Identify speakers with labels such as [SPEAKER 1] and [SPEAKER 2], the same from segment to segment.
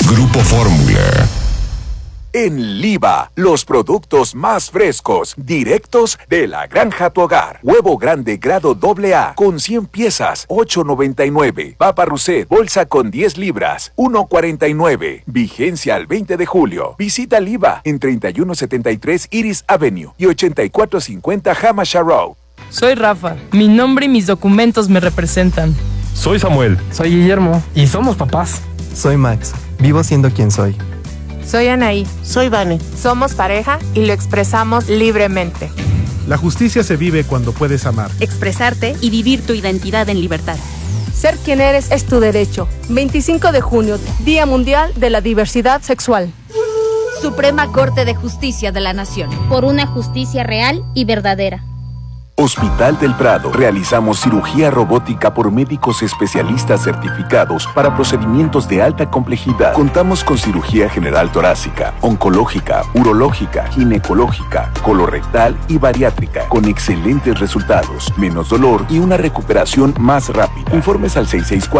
[SPEAKER 1] Grupo Fórmula.
[SPEAKER 2] En Liva, los productos más frescos, directos de la granja a tu hogar. Huevo grande grado AA con 100 piezas, $8.99. Papa Rousset, bolsa con 10 libras, $1.49. Vigencia al 20 de julio. Visita Liva en 3173 Iris Avenue y 8450 Hamasha Road.
[SPEAKER 3] Soy Rafa. Mi nombre y mis documentos me representan.
[SPEAKER 4] Soy Samuel.
[SPEAKER 5] Soy Guillermo. Y somos papás.
[SPEAKER 6] Soy Max. Vivo siendo quien soy.
[SPEAKER 7] Soy Anaí.
[SPEAKER 8] Soy Vane.
[SPEAKER 7] Somos pareja y lo expresamos libremente.
[SPEAKER 9] La justicia se vive cuando puedes amar,
[SPEAKER 10] expresarte y vivir tu identidad en libertad.
[SPEAKER 11] Ser quien eres es tu derecho. 25 de junio, Día Mundial de la Diversidad Sexual.
[SPEAKER 10] Suprema Corte de Justicia de la Nación.
[SPEAKER 12] Por una justicia real y verdadera.
[SPEAKER 2] Hospital del Prado. Realizamos cirugía robótica por médicos especialistas certificados para procedimientos de alta complejidad. Contamos con cirugía general torácica, oncológica, urológica, ginecológica, colorectal y bariátrica, con excelentes resultados, menos dolor y una recuperación más rápida. Informes al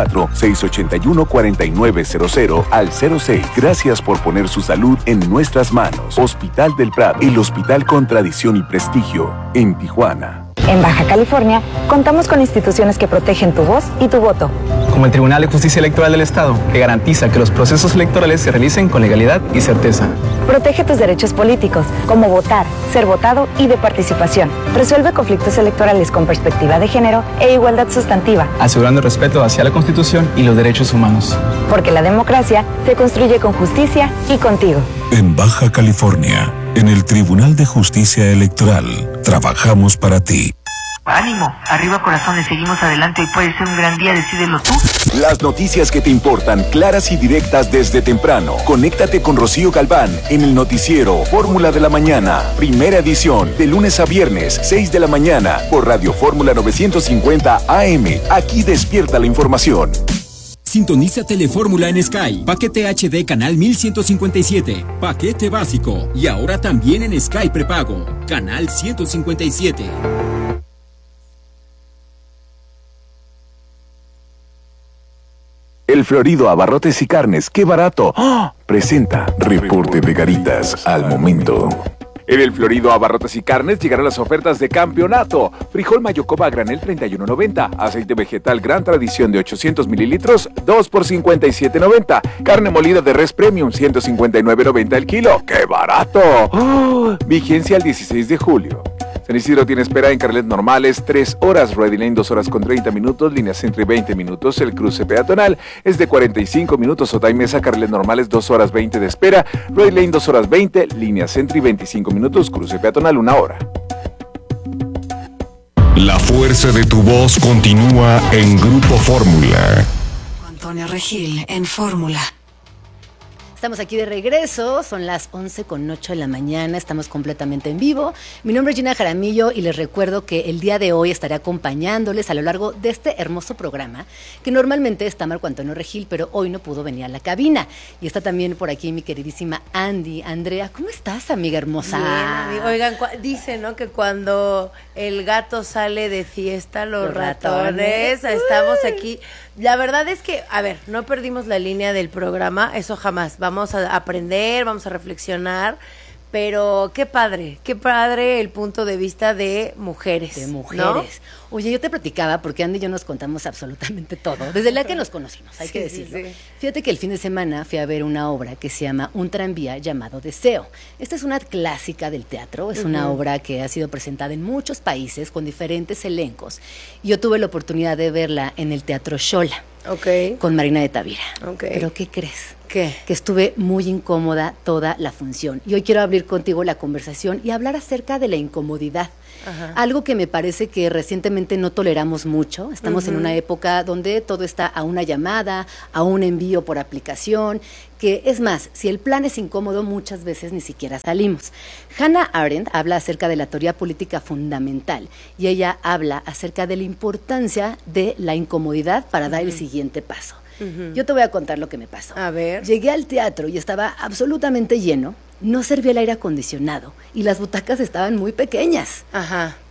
[SPEAKER 2] 664-681-4900 al 06. Gracias por poner su salud en nuestras manos. Hospital del Prado, el hospital con tradición y prestigio en Tijuana.
[SPEAKER 13] En Baja California, contamos con instituciones que protegen tu voz y tu voto.
[SPEAKER 14] Como el Tribunal de Justicia Electoral del Estado, que garantiza que los procesos electorales se realicen con legalidad y certeza.
[SPEAKER 13] Protege tus derechos políticos, como votar, ser votado y de participación. Resuelve conflictos electorales con perspectiva de género e igualdad sustantiva.
[SPEAKER 14] Asegurando el respeto hacia la Constitución y los derechos humanos.
[SPEAKER 13] Porque la democracia se construye con justicia y contigo.
[SPEAKER 1] En Baja California, en el Tribunal de Justicia Electoral, trabajamos para ti.
[SPEAKER 8] Ánimo, arriba corazones, seguimos adelante, hoy puede ser un gran día, decídelo tú.
[SPEAKER 2] Las noticias que te importan, claras y directas desde temprano. Conéctate con Rocío Galván en el noticiero Fórmula de la Mañana, primera edición, de lunes a viernes, 6 de la mañana, por Radio Fórmula 950 AM. Aquí despierta la información.
[SPEAKER 15] Sintoniza Telefórmula en Sky. Paquete HD canal 1157. Paquete básico. Y ahora también en Sky prepago. Canal 157.
[SPEAKER 2] El Florido Abarrotes y Carnes, ¡qué barato! ¡Oh! Presenta reporte de Garitas al momento. En el Florido Abarrotes y Carnes llegarán las ofertas de campeonato. Frijol Mayocoba a granel 31.90. Aceite vegetal Gran Tradición de 800 mililitros, 2 por 57.90. Carne molida de res premium, 159.90 el kilo. ¡Qué barato! ¡Oh! Vigencia el 16 de julio. San Isidro tiene espera en carriles normales 3 horas, Ready Lane 2 horas con 30 minutos, línea Sentry 20 minutos, el cruce peatonal es de 45 minutos, Otay Mesa, carriles normales 2 horas 20 de espera, Ready Lane 2 horas 20, línea Sentry 25 minutos, cruce peatonal 1 hora.
[SPEAKER 1] La fuerza de tu voz continúa en Grupo Fórmula.
[SPEAKER 16] Antonio Regil en Fórmula.
[SPEAKER 17] Estamos aquí de regreso, son las 11:08 de la mañana, estamos completamente en vivo. Mi nombre es Gina Jaramillo y les recuerdo que el día de hoy estaré acompañándoles a lo largo de este hermoso programa, que normalmente está Marco Antonio Regil, pero hoy no pudo venir a la cabina. Y está también por aquí mi queridísima Andrea. ¿Cómo estás, amiga hermosa?
[SPEAKER 18] Bien, amigo. Oigan, dicen, ¿no?, que cuando el gato sale de fiesta, los ratones, estamos aquí. La verdad es que, a ver, no perdimos la línea del programa, eso jamás. Vamos a aprender, vamos a reflexionar, pero qué padre el punto de vista de mujeres.
[SPEAKER 17] De mujeres. ¿No? Oye, yo te platicaba, porque Andy y yo nos contamos absolutamente todo, desde la que nos conocimos, hay que decirlo. Sí. Fíjate que el fin de semana fui a ver una obra que se llama Un tranvía llamado Deseo. Esta es una clásica del teatro, es una obra que ha sido presentada en muchos países con diferentes elencos. Y yo tuve la oportunidad de verla en el Teatro Xola.
[SPEAKER 18] Okay.
[SPEAKER 17] Con Marina de Tavira.
[SPEAKER 18] Okay.
[SPEAKER 17] Pero ¿qué crees?
[SPEAKER 18] ¿Qué?
[SPEAKER 17] Que estuve muy incómoda toda la función. Y hoy quiero abrir contigo la conversación y hablar acerca de la incomodidad. Ajá. Algo que me parece que recientemente no toleramos mucho. Estamos en una época donde todo está a una llamada, a un envío por aplicación, que es más, si el plan es incómodo, muchas veces ni siquiera salimos. Hannah Arendt habla acerca de la teoría política fundamental y ella habla acerca de la importancia de la incomodidad para dar el siguiente paso. Yo te voy a contar lo que me pasó.
[SPEAKER 18] A ver.
[SPEAKER 17] Llegué al teatro y estaba absolutamente lleno, no servía el aire acondicionado y las butacas estaban muy pequeñas.
[SPEAKER 18] Ajá.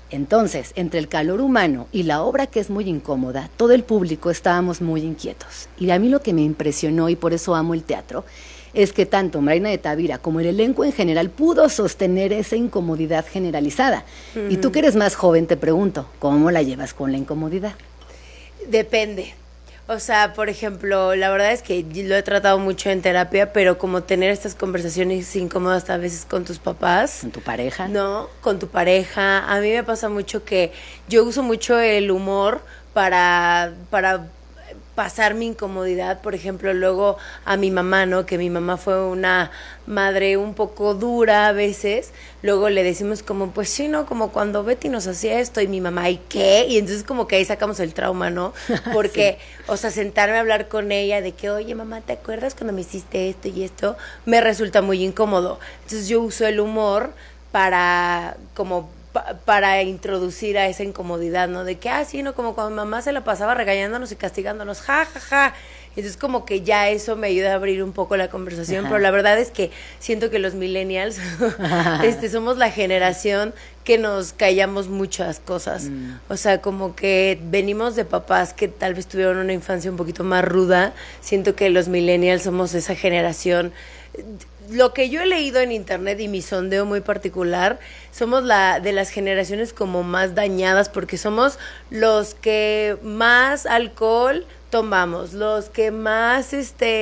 [SPEAKER 17] Entonces, entre el calor humano y la obra que es muy incómoda, todo el público estábamos muy inquietos. Y a mí lo que me impresionó, y por eso amo el teatro, es que tanto Marina de Tavira como el elenco en general pudo sostener esa incomodidad generalizada. Y tú que eres más joven, te pregunto, ¿cómo la llevas con la incomodidad?
[SPEAKER 18] Depende. O sea, por ejemplo, la verdad es que lo he tratado mucho en terapia, pero como tener estas conversaciones incómodas a veces con tus papás.
[SPEAKER 17] ¿Con tu pareja?
[SPEAKER 18] No, con tu pareja. A mí me pasa mucho que yo uso mucho el humor para pasar mi incomodidad. Por ejemplo, luego a mi mamá, ¿no? Que mi mamá fue una madre un poco dura a veces. Luego le decimos como, pues sí, ¿no? Como cuando Betty nos hacía esto y mi mamá, ¿y qué? Y entonces como que ahí sacamos el trauma, ¿no? Porque, sí. O sea, sentarme a hablar con ella de que, oye, mamá, ¿te acuerdas cuando me hiciste esto y esto? Me resulta muy incómodo. Entonces yo uso el humor para para introducir a esa incomodidad, ¿no? De que, sí, ¿no? Como cuando mamá se la pasaba regañándonos y castigándonos, ja, ja, ja. Entonces como que ya eso me ayuda a abrir un poco la conversación, pero la verdad es que siento que los millennials somos la generación que nos callamos muchas cosas. O sea, como que venimos de papás que tal vez tuvieron una infancia un poquito más ruda. Siento que los millennials somos esa generación. Lo que yo he leído en internet y mi sondeo muy particular, somos de las generaciones como más dañadas porque somos los que más alcohol tomamos, los que más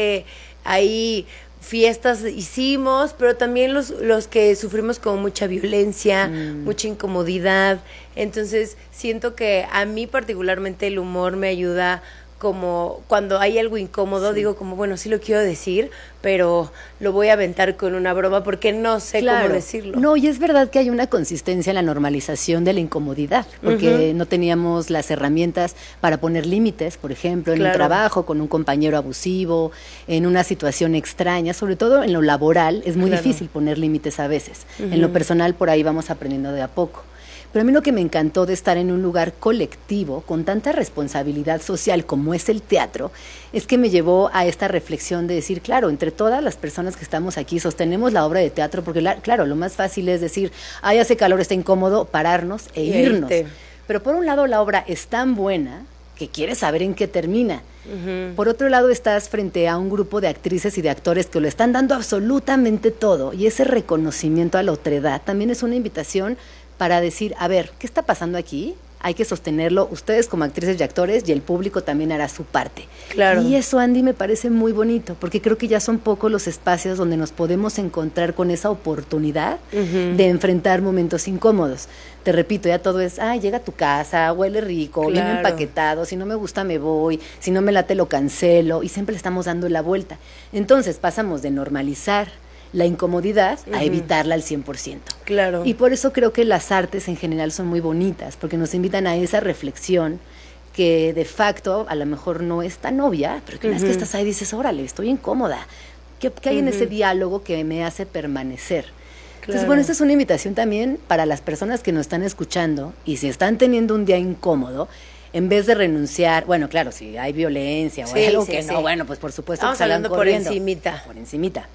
[SPEAKER 18] ahí fiestas hicimos, pero también los que sufrimos como mucha violencia, mucha incomodidad. Entonces siento que a mí particularmente el humor me ayuda, como cuando hay algo incómodo, digo como, bueno, sí lo quiero decir, pero lo voy a aventar con una broma porque no sé cómo decirlo.
[SPEAKER 17] No, y es verdad que hay una consistencia en la normalización de la incomodidad, porque no teníamos las herramientas para poner límites, por ejemplo, en un trabajo, con un compañero abusivo, en una situación extraña, sobre todo en lo laboral, es muy difícil poner límites a veces. En lo personal, por ahí vamos aprendiendo de a poco. Pero a mí lo que me encantó de estar en un lugar colectivo con tanta responsabilidad social como es el teatro, es que me llevó a esta reflexión de decir, claro, entre todas las personas que estamos aquí sostenemos la obra de teatro, porque claro, lo más fácil es decir, hace calor, está incómodo, pararnos e irnos. Pero por un lado la obra es tan buena que quieres saber en qué termina. Por otro lado, estás frente a un grupo de actrices y de actores que lo están dando absolutamente todo, y ese reconocimiento a la otredad también es una invitación para decir, a ver, ¿qué está pasando aquí? Hay que sostenerlo, ustedes como actrices y actores, y el público también hará su parte.
[SPEAKER 18] Claro.
[SPEAKER 17] Y eso, Andy, me parece muy bonito, porque creo que ya son pocos los espacios donde nos podemos encontrar con esa oportunidad de enfrentar momentos incómodos. Te repito, ya todo es, llega a tu casa, huele rico, viene empaquetado, si no me gusta me voy, si no me late lo cancelo, y siempre le estamos dando la vuelta. Entonces pasamos de normalizar la incomodidad a evitarla al 100%.
[SPEAKER 18] Claro.
[SPEAKER 17] Y por eso creo que las artes en general son muy bonitas, porque nos invitan a esa reflexión que de facto a lo mejor no es tan obvia, pero que una vez que estás ahí dices, órale, estoy incómoda. ¿Qué hay en ese diálogo que me hace permanecer? Entonces, bueno, esta es una invitación también para las personas que nos están escuchando y si están teniendo un día incómodo, en vez de renunciar, bueno, claro, si hay violencia o algo que no, bueno, pues por supuesto
[SPEAKER 18] estamos
[SPEAKER 17] que salgan
[SPEAKER 18] hablando
[SPEAKER 17] corriendo.
[SPEAKER 18] Por
[SPEAKER 17] encimita.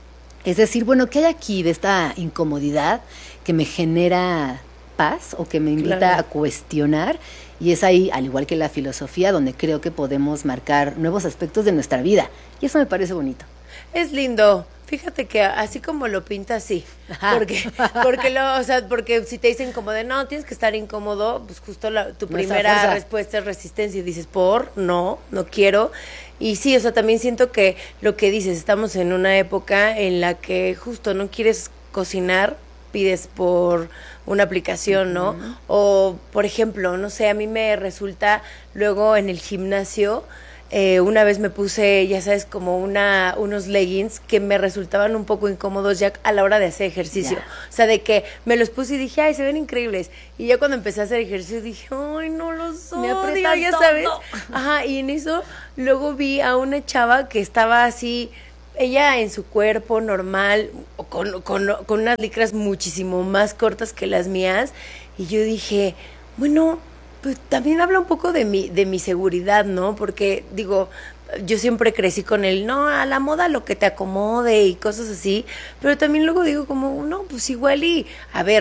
[SPEAKER 17] Es decir, bueno, ¿qué hay aquí de esta incomodidad que me genera paz o que me invita a cuestionar? Y es ahí, al igual que la filosofía, donde creo que podemos marcar nuevos aspectos de nuestra vida. Y eso me parece bonito.
[SPEAKER 18] Es lindo. Fíjate que así como lo pintas, sí. Porque si te dicen como de no, tienes que estar incómodo, pues justo tu primera respuesta es resistencia y dices, no quiero. Y sí, o sea, también siento que lo que dices, estamos en una época en la que justo no quieres cocinar, pides por una aplicación, ¿no? O, por ejemplo, no sé, a mí me resulta luego en el gimnasio, una vez me puse, ya sabes, como unos leggings que me resultaban un poco incómodos ya a la hora de hacer ejercicio. O sea, de que me los puse y dije, se ven increíbles. Y ya cuando empecé a hacer ejercicio dije, no los odio,
[SPEAKER 17] me apretan
[SPEAKER 18] ya
[SPEAKER 17] todo.
[SPEAKER 18] sabes. Y en eso luego vi a una chava que estaba así, ella en su cuerpo normal, con unas licras muchísimo más cortas que las mías. Y yo dije, bueno, pues también habla un poco de mi seguridad, ¿no? Porque, digo, yo siempre crecí con a la moda lo que te acomode y cosas así, pero también luego digo como, no, pues igual y, a ver,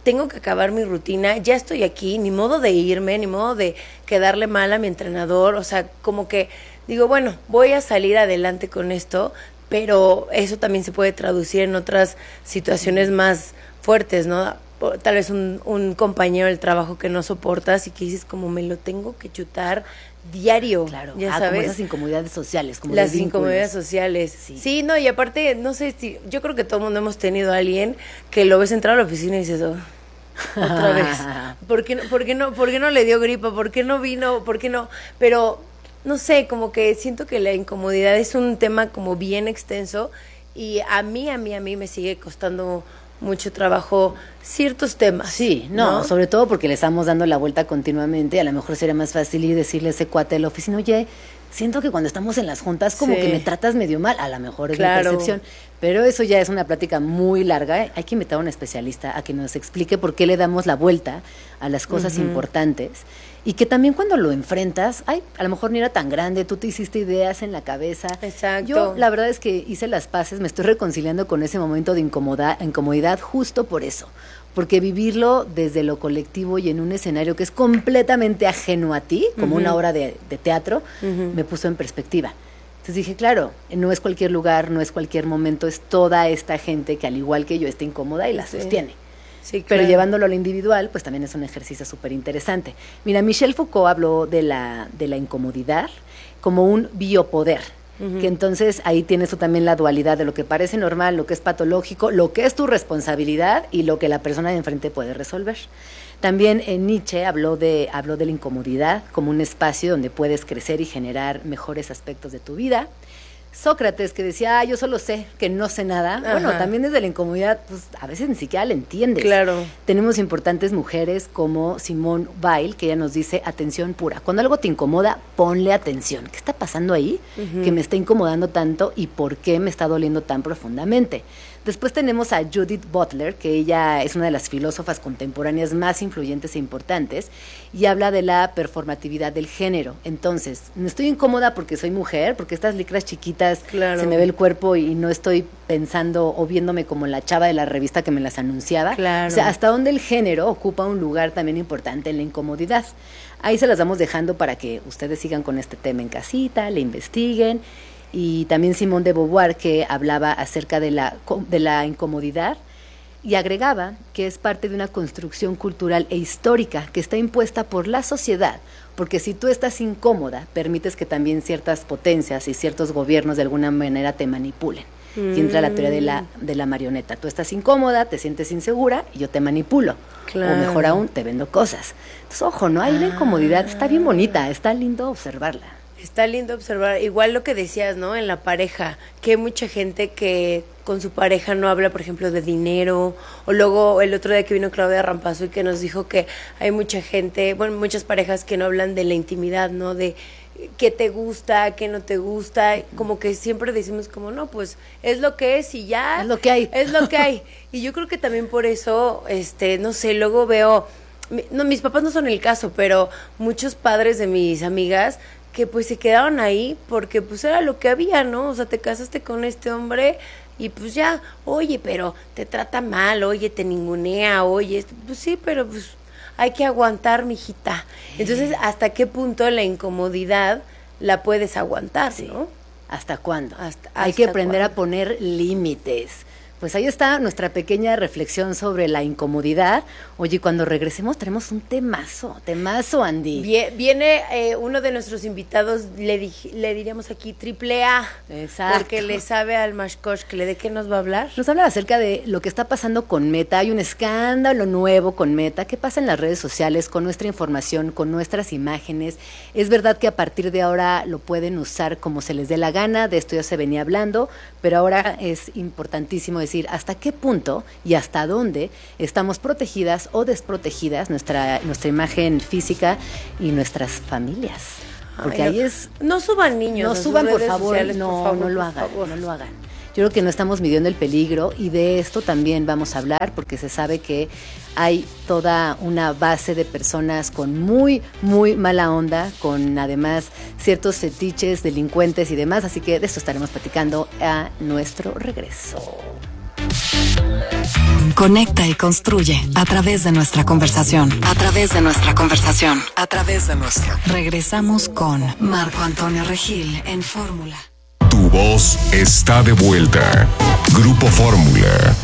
[SPEAKER 18] tengo que acabar mi rutina, ya estoy aquí, ni modo de irme, ni modo de quedarle mal a mi entrenador, o sea, como que digo, bueno, voy a salir adelante con esto, pero eso también se puede traducir en otras situaciones más fuertes, ¿no? Tal vez un compañero del trabajo que no soportas y que dices como me lo tengo que chutar diario.
[SPEAKER 17] Claro,
[SPEAKER 18] ya sabes.
[SPEAKER 17] Como esas incomodidades sociales. Como
[SPEAKER 18] las incomodidades sociales. Sí, no, y aparte, no sé si, yo creo que todo el mundo hemos tenido a alguien que lo ves entrar a la oficina y dices, oh, otra vez. ¿Por qué no le dio gripa? ¿Por qué no vino? ¿Por qué no? Pero, no sé, como que siento que la incomodidad es un tema como bien extenso y a mí me sigue costando mucho trabajo ciertos temas.
[SPEAKER 17] Sí, no, sobre todo porque le estamos dando la vuelta continuamente. A lo mejor sería más fácil ir decirle a ese cuate de la oficina, oye, siento que cuando estamos en las juntas como que me tratas medio mal. A lo mejor es mi percepción. Pero eso ya es una plática muy larga. Hay que invitar a un especialista a que nos explique por qué le damos la vuelta a las cosas importantes. Y que también cuando lo enfrentas, a lo mejor ni era tan grande, tú te hiciste ideas en la cabeza.
[SPEAKER 18] Exacto.
[SPEAKER 17] Yo la verdad es que hice las paces, me estoy reconciliando con ese momento de incomodidad justo por eso. Porque vivirlo desde lo colectivo y en un escenario que es completamente ajeno a ti, como una obra de teatro, me puso en perspectiva. Entonces dije, claro, no es cualquier lugar, no es cualquier momento, es toda esta gente que al igual que yo está incómoda y la sostiene.
[SPEAKER 18] Sí, claro.
[SPEAKER 17] Pero llevándolo a lo individual, pues también es un ejercicio súper interesante. Mira, Michel Foucault habló de la incomodidad como un biopoder, que entonces ahí tienes tú también la dualidad de lo que parece normal, lo que es patológico, lo que es tu responsabilidad y lo que la persona de enfrente puede resolver. También Nietzsche habló de la incomodidad como un espacio donde puedes crecer y generar mejores aspectos de tu vida. Sócrates, que decía, yo solo sé que no sé nada. Ajá. Bueno, también desde la incomodidad, pues a veces ni siquiera le entiendes.
[SPEAKER 18] Claro.
[SPEAKER 17] Tenemos importantes mujeres como Simone Weil, que ella nos dice atención pura. Cuando algo te incomoda, ponle atención. ¿Qué está pasando ahí que me está incomodando tanto y por qué me está doliendo tan profundamente? Después tenemos a Judith Butler, que ella es una de las filósofas contemporáneas más influyentes e importantes, y habla de la performatividad del género. Entonces, no estoy incómoda porque soy mujer, porque estas licras chiquitas se me ve el cuerpo y no estoy pensando o viéndome como la chava de la revista que me las anunciaba.
[SPEAKER 18] Claro.
[SPEAKER 17] O sea, hasta dónde el género ocupa un lugar también importante en la incomodidad. Ahí se las vamos dejando para que ustedes sigan con este tema en casita, le investiguen. Y también Simone de Beauvoir, que hablaba acerca de la incomodidad y agregaba que es parte de una construcción cultural e histórica que está impuesta por la sociedad, porque si tú estás incómoda, permites que también ciertas potencias y ciertos gobiernos de alguna manera te manipulen. Y entra la teoría de la marioneta. Tú estás incómoda, te sientes insegura y yo te manipulo. Claro. O mejor aún, te vendo cosas. Entonces, ojo, ¿no? Hay una incomodidad, está bien bonita, está lindo observarla.
[SPEAKER 18] Está lindo observar, igual lo que decías, ¿no? En la pareja, que hay mucha gente que con su pareja no habla, por ejemplo, de dinero, o luego el otro día que vino Claudia Rampazo y que nos dijo que hay mucha gente, bueno, muchas parejas que no hablan de la intimidad, ¿no? De qué te gusta, qué no te gusta, como que siempre decimos como, no, pues es lo que es y ya.
[SPEAKER 17] Es lo que hay.
[SPEAKER 18] Es lo que hay. Y yo creo que también por eso, no sé, luego veo, no, mis papás no son el caso, pero muchos padres de mis amigas que pues se quedaron ahí porque pues era lo que había, ¿no? O sea, te casaste con este hombre y pues ya, oye, pero te trata mal, oye, te ningunea, oye, pues sí, pero pues hay que aguantar, mijita. Entonces, ¿hasta qué punto la incomodidad la puedes aguantar, no?
[SPEAKER 17] ¿Hasta cuándo? Hay que aprender a poner límites. Pues ahí está nuestra pequeña reflexión sobre la incomodidad. Oye, cuando regresemos tenemos un temazo, Andy.
[SPEAKER 18] Viene uno de nuestros invitados, le diríamos aquí AAA.
[SPEAKER 17] Exacto.
[SPEAKER 18] Porque le sabe al Mashkoshkle. ¿De qué nos va a hablar?
[SPEAKER 17] Nos habla acerca de lo que está pasando con Meta. Hay un escándalo nuevo con Meta. ¿Qué pasa en las redes sociales con nuestra información, con nuestras imágenes? Es verdad que a partir de ahora lo pueden usar como se les dé la gana. De esto ya se venía hablando, pero ahora es importantísimo decir hasta qué punto y hasta dónde estamos protegidas o desprotegidas nuestra imagen física y nuestras familias. Porque ahí es...
[SPEAKER 18] No suban niños.
[SPEAKER 17] No suban, por favor, no lo hagan. Yo creo que no estamos midiendo el peligro y de esto también vamos a hablar porque se sabe que hay toda una base de personas con muy, muy mala onda, con además ciertos fetiches, delincuentes y demás, así que de esto estaremos platicando a nuestro regreso.
[SPEAKER 16] Conecta y construye a través de nuestra conversación. A través de nuestra conversación. A través de nuestra. Regresamos con Marco Antonio Regil en Fórmula.
[SPEAKER 1] Tu voz está de vuelta. Grupo Fórmula.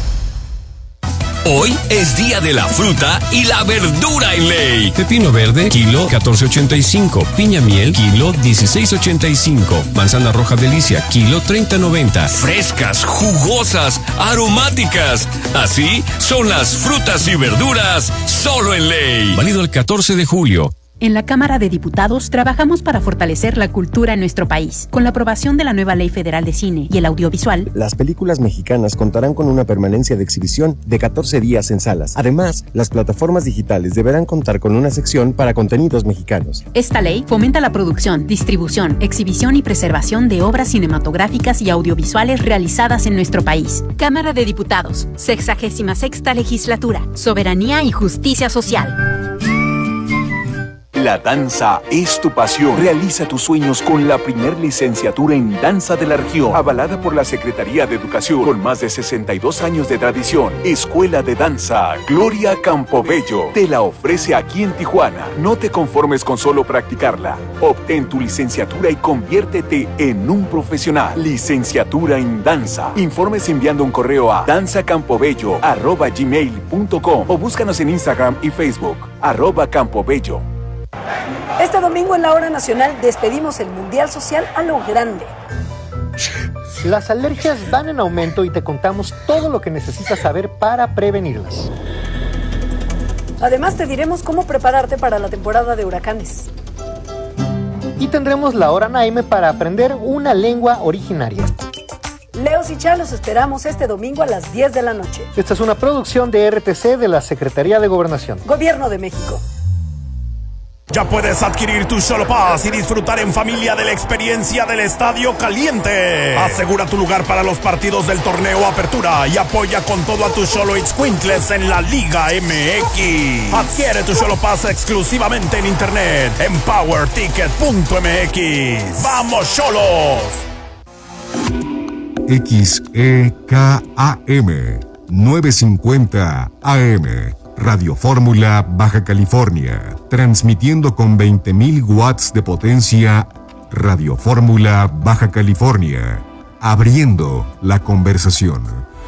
[SPEAKER 4] Hoy es día de la fruta y la verdura en Ley.
[SPEAKER 19] Pepino verde, kilo 14.85. Piña miel, kilo 16.85. Manzana roja delicia, kilo 30.90.
[SPEAKER 4] Frescas, jugosas, aromáticas. Así son las frutas y verduras solo en Ley.
[SPEAKER 19] Válido el 14 de julio.
[SPEAKER 20] En la Cámara de Diputados trabajamos para fortalecer la cultura en nuestro país. Con la aprobación de la nueva Ley Federal de Cine y el Audiovisual,
[SPEAKER 21] las películas mexicanas contarán con una permanencia de exhibición de 14 días en salas. Además, las plataformas digitales deberán contar con una sección para contenidos mexicanos.
[SPEAKER 20] Esta ley fomenta la producción, distribución, exhibición y preservación de obras cinematográficas y audiovisuales realizadas en nuestro país. Cámara de Diputados, 66ª Legislatura, Soberanía y Justicia Social.
[SPEAKER 2] La danza es tu pasión. Realiza tus sueños con la primer licenciatura en danza de la región, avalada por la Secretaría de Educación, con más de 62 años de tradición. Escuela de Danza Gloria Campobello te la ofrece aquí en Tijuana. No te conformes con solo practicarla. Obtén tu licenciatura y conviértete en un profesional. Licenciatura en danza. Informes enviando un correo a danzacampobello@gmail.com o búscanos en Instagram y Facebook @Campobello.
[SPEAKER 22] Este domingo en la Hora Nacional despedimos el Mundial Social a lo grande.
[SPEAKER 23] Las alergias van en aumento y te contamos todo lo que necesitas saber para prevenirlas.
[SPEAKER 22] Además te diremos cómo prepararte para la temporada de huracanes.
[SPEAKER 23] Y tendremos la Hora Naime para aprender una lengua originaria.
[SPEAKER 22] Leos y Chá los esperamos este domingo a las 10 de la noche.
[SPEAKER 23] Esta es una producción de RTC de la Secretaría de Gobernación.
[SPEAKER 22] Gobierno de México.
[SPEAKER 24] Ya puedes adquirir tu Xolo Pass y disfrutar en familia de la experiencia del Estadio Caliente. Asegura tu lugar para los partidos del torneo Apertura y apoya con todo a tus Xolo Itzcuintles en la Liga MX. Adquiere tu Xolo Pass exclusivamente en internet en powerticket.mx. ¡Vamos, Xolos!
[SPEAKER 1] XEKAM 950 AM. Radio Fórmula, Baja California, transmitiendo con 20.000 watts de potencia. Radio Fórmula, Baja California, abriendo la conversación.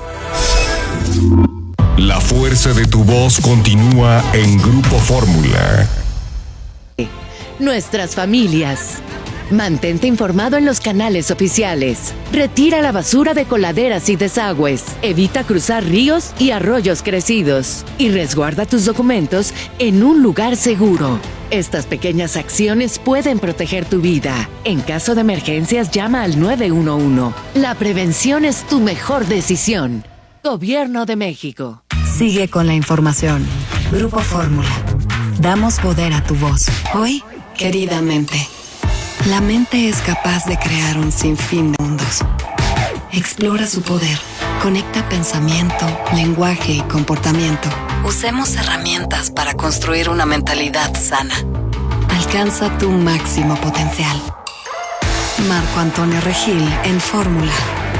[SPEAKER 1] La fuerza de tu voz continúa en Grupo Fórmula.
[SPEAKER 25] Nuestras familias. Mantente informado en los canales oficiales. Retira la basura de coladeras y desagües. Evita cruzar ríos y arroyos crecidos. Y resguarda tus documentos en un lugar seguro. Estas pequeñas acciones pueden proteger tu vida. En caso de emergencias, llama al 911. La prevención es tu mejor decisión. Gobierno de México.
[SPEAKER 16] Sigue con la información. Grupo Fórmula. Damos poder a tu voz. Hoy, queridamente. La mente es capaz de crear un sinfín de mundos. Explora su poder. Conecta pensamiento, lenguaje y comportamiento. Usemos herramientas para construir una mentalidad sana. Alcanza tu máximo potencial. Marco Antonio Regil en Fórmula.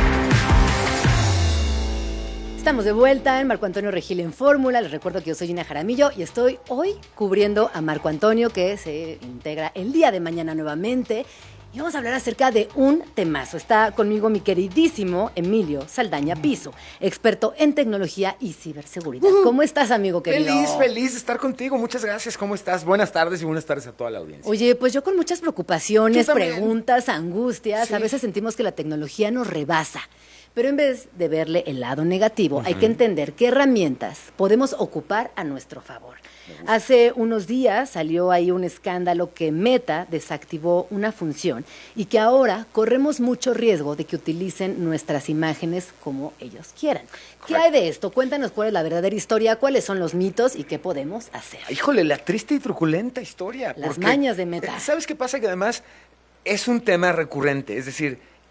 [SPEAKER 17] Estamos de vuelta en Marco Antonio Regil en Fórmula. Les recuerdo que yo soy Gina Jaramillo y estoy hoy cubriendo a Marco Antonio, que se integra el día de mañana nuevamente. Y vamos a hablar acerca de un temazo. Está conmigo mi queridísimo Emilio Saldaña Piso, experto en tecnología y ciberseguridad. ¿Cómo estás, amigo querido?
[SPEAKER 26] Feliz de estar contigo. Muchas gracias. ¿Cómo estás? Buenas tardes y buenas tardes a toda la audiencia.
[SPEAKER 17] Oye, pues yo con muchas preocupaciones, preguntas, angustias. Sí. A veces sentimos que la tecnología nos rebasa. Pero en vez de verle el lado negativo, hay que entender qué herramientas podemos ocupar a nuestro favor. Hace unos días salió ahí un escándalo que Meta desactivó una función y que ahora corremos mucho riesgo de que utilicen nuestras imágenes como ellos quieran. Correcto. ¿Qué hay de esto? Cuéntanos cuál es la verdadera historia, cuáles son los mitos y qué podemos hacer.
[SPEAKER 26] Híjole, la triste y truculenta historia.
[SPEAKER 17] Las mañas de Meta.
[SPEAKER 26] ¿Sabes qué pasa? Que además es un tema recurrente, es decir,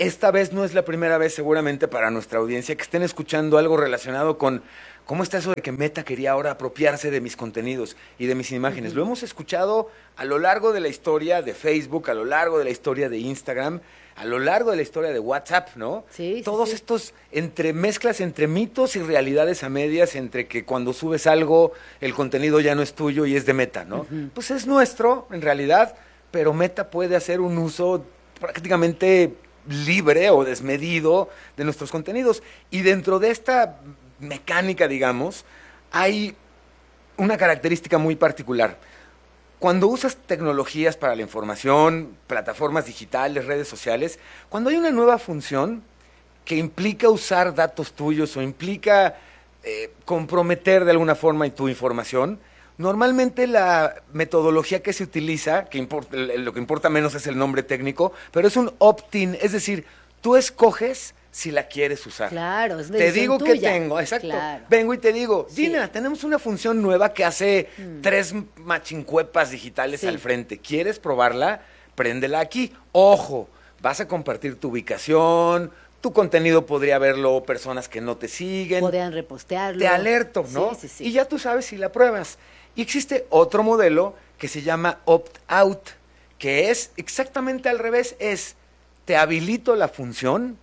[SPEAKER 26] esta vez no es la primera vez seguramente para nuestra audiencia que estén escuchando algo relacionado con cómo está eso de que Meta quería ahora apropiarse de mis contenidos y de mis imágenes. Lo hemos escuchado a lo largo de la historia de Facebook, a lo largo de la historia de Instagram, a lo largo de la historia de WhatsApp, ¿no?
[SPEAKER 17] Sí,
[SPEAKER 26] Todos estos mezclas entre mitos y realidades a medias, entre que cuando subes algo, el contenido ya no es tuyo y es de Meta, ¿no? Pues es nuestro, en realidad, pero Meta puede hacer un uso prácticamente libre o desmedido de nuestros contenidos. Y dentro de esta mecánica, digamos, hay una característica muy particular. Cuando usas tecnologías para la información, plataformas digitales, redes sociales, cuando hay una nueva función que implica usar datos tuyos o implica comprometer de alguna forma tu información, normalmente la metodología que se utiliza, lo que importa menos es el nombre técnico, pero es un opt-in, es decir, tú escoges si la quieres usar.
[SPEAKER 17] Claro, es
[SPEAKER 26] te digo
[SPEAKER 17] tuya.
[SPEAKER 26] Que tengo, exacto.
[SPEAKER 17] Claro.
[SPEAKER 26] Vengo y te digo, Gina, tenemos una función nueva que hace 3 machincuepas digitales al frente. ¿Quieres probarla? Préndela aquí. Ojo, vas a compartir tu ubicación, tu contenido podría verlo personas que no te siguen.
[SPEAKER 17] Podrían repostearlo.
[SPEAKER 26] Te alerto, ¿no?
[SPEAKER 17] Sí.
[SPEAKER 26] Y ya tú sabes si la pruebas. Y existe otro modelo que se llama opt-out, que es exactamente al revés, te habilito la función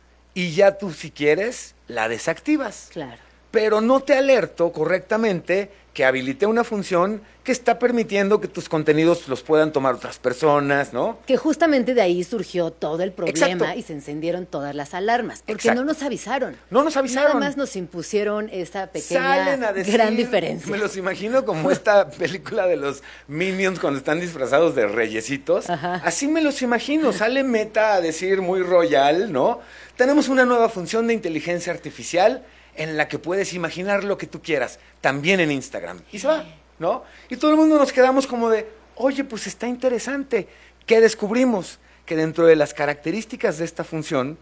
[SPEAKER 26] y ya tú, si quieres, la desactivas.
[SPEAKER 17] Claro.
[SPEAKER 26] Pero no te alerto correctamente que habilité una función que está permitiendo que tus contenidos los puedan tomar otras personas, ¿no?
[SPEAKER 17] Que justamente de ahí surgió todo el problema.
[SPEAKER 26] Exacto.
[SPEAKER 17] Y se encendieron todas las alarmas, porque
[SPEAKER 26] Exacto.
[SPEAKER 17] no nos avisaron.
[SPEAKER 26] No nos avisaron.
[SPEAKER 17] Nada más nos impusieron esta pequeña
[SPEAKER 26] Salen a decir,
[SPEAKER 17] gran diferencia.
[SPEAKER 26] Me los imagino como esta película de los Minions cuando están disfrazados de reyesitos.
[SPEAKER 17] Ajá.
[SPEAKER 26] Así me los imagino. Sale Meta a decir muy royal, ¿no? Tenemos una nueva función de inteligencia artificial en la que puedes imaginar lo que tú quieras, también en Instagram. Y se va, ¿no? Y todo el mundo nos quedamos como de, oye, pues está interesante. ¿Qué descubrimos? Que dentro de las características de esta función,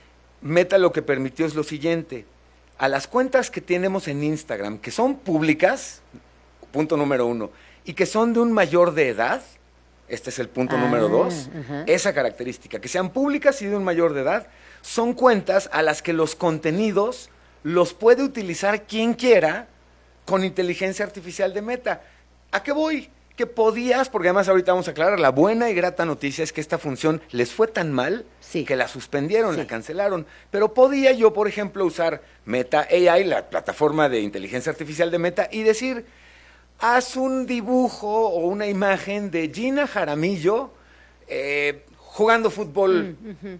[SPEAKER 26] Meta lo que permitió es lo siguiente. A las cuentas que tenemos en Instagram, que son públicas, punto número 1, y que son de un mayor de edad, este es el punto número 2, esa característica, que sean públicas y de un mayor de edad, son cuentas a las que los contenidos los puede utilizar quien quiera con inteligencia artificial de Meta. ¿A qué voy? Que podías, porque además ahorita vamos a aclarar, la buena y grata noticia es que esta función les fue tan mal que la suspendieron, la cancelaron. Pero podía yo, por ejemplo, usar Meta AI, la plataforma de inteligencia artificial de Meta, y decir, haz un dibujo o una imagen de Gina Jaramillo jugando fútbol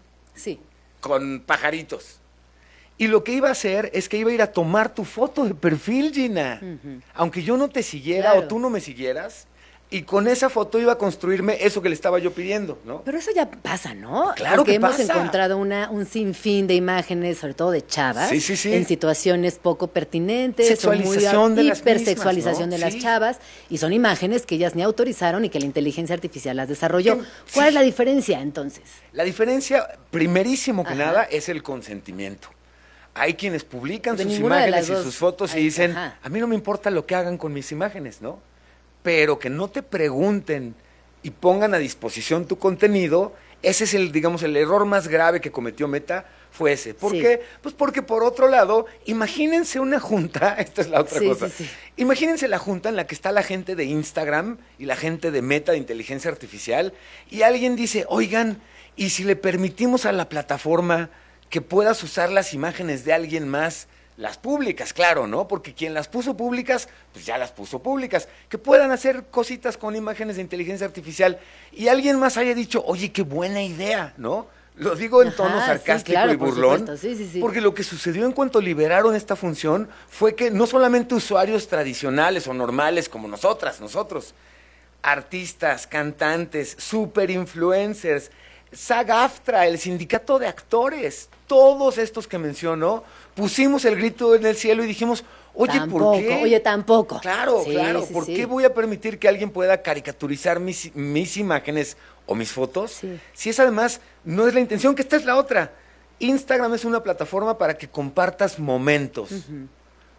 [SPEAKER 26] con pajaritos. Y lo que iba a hacer es que iba a ir a tomar tu foto de perfil, Gina. Aunque yo no te siguiera o tú no me siguieras, y con esa foto iba a construirme eso que le estaba yo pidiendo, ¿no?
[SPEAKER 17] Pero eso ya pasa, ¿no?
[SPEAKER 26] Claro
[SPEAKER 17] Porque
[SPEAKER 26] que
[SPEAKER 17] hemos
[SPEAKER 26] pasa.
[SPEAKER 17] encontrado un sinfín de imágenes, sobre todo de chavas,
[SPEAKER 26] Sí.
[SPEAKER 17] en situaciones poco pertinentes,
[SPEAKER 26] Sexualización de las
[SPEAKER 17] hipersexualización
[SPEAKER 26] mismas,
[SPEAKER 17] de
[SPEAKER 26] ¿no?
[SPEAKER 17] las chavas, y son imágenes que ellas ni autorizaron y que la inteligencia artificial las desarrolló. ¿Cuál es la diferencia, entonces?
[SPEAKER 26] La diferencia, primerísimo que nada, es el consentimiento. Hay quienes publican
[SPEAKER 17] De
[SPEAKER 26] sus
[SPEAKER 17] ninguna de
[SPEAKER 26] imágenes
[SPEAKER 17] las
[SPEAKER 26] y
[SPEAKER 17] dos.
[SPEAKER 26] sus fotos y
[SPEAKER 17] Ay,
[SPEAKER 26] dicen,
[SPEAKER 17] ajá.
[SPEAKER 26] a mí no me importa lo que hagan con mis imágenes, ¿no? Pero que no te pregunten y pongan a disposición tu contenido, ese es el error más grave que cometió Meta, fue ese. ¿Por qué? Pues porque por otro lado, imagínense una junta, esta es la otra cosa, imagínense la junta en la que está la gente de Instagram y la gente de Meta de inteligencia artificial, y alguien dice, oigan, ¿y si le permitimos a la plataforma que puedas usar las imágenes de alguien más, las públicas, claro, ¿no? Porque quien las puso públicas, pues ya las puso públicas, que puedan hacer cositas con imágenes de inteligencia artificial y alguien más haya dicho, oye, qué buena idea, ¿no? Lo digo en tono sarcástico y burlón, porque lo que sucedió en cuanto liberaron esta función fue que no solamente usuarios tradicionales o normales como nosotros, artistas, cantantes, super influencers, SAG-AFTRA, el sindicato de actores, todos estos que menciono, pusimos el grito en el cielo y dijimos, oye, ¿por qué?
[SPEAKER 17] Oye, tampoco.
[SPEAKER 26] Claro, ¿por qué voy a permitir que alguien pueda caricaturizar mis imágenes o mis fotos? Si esa además no es la intención, que esta es la otra. Instagram es una plataforma para que compartas momentos.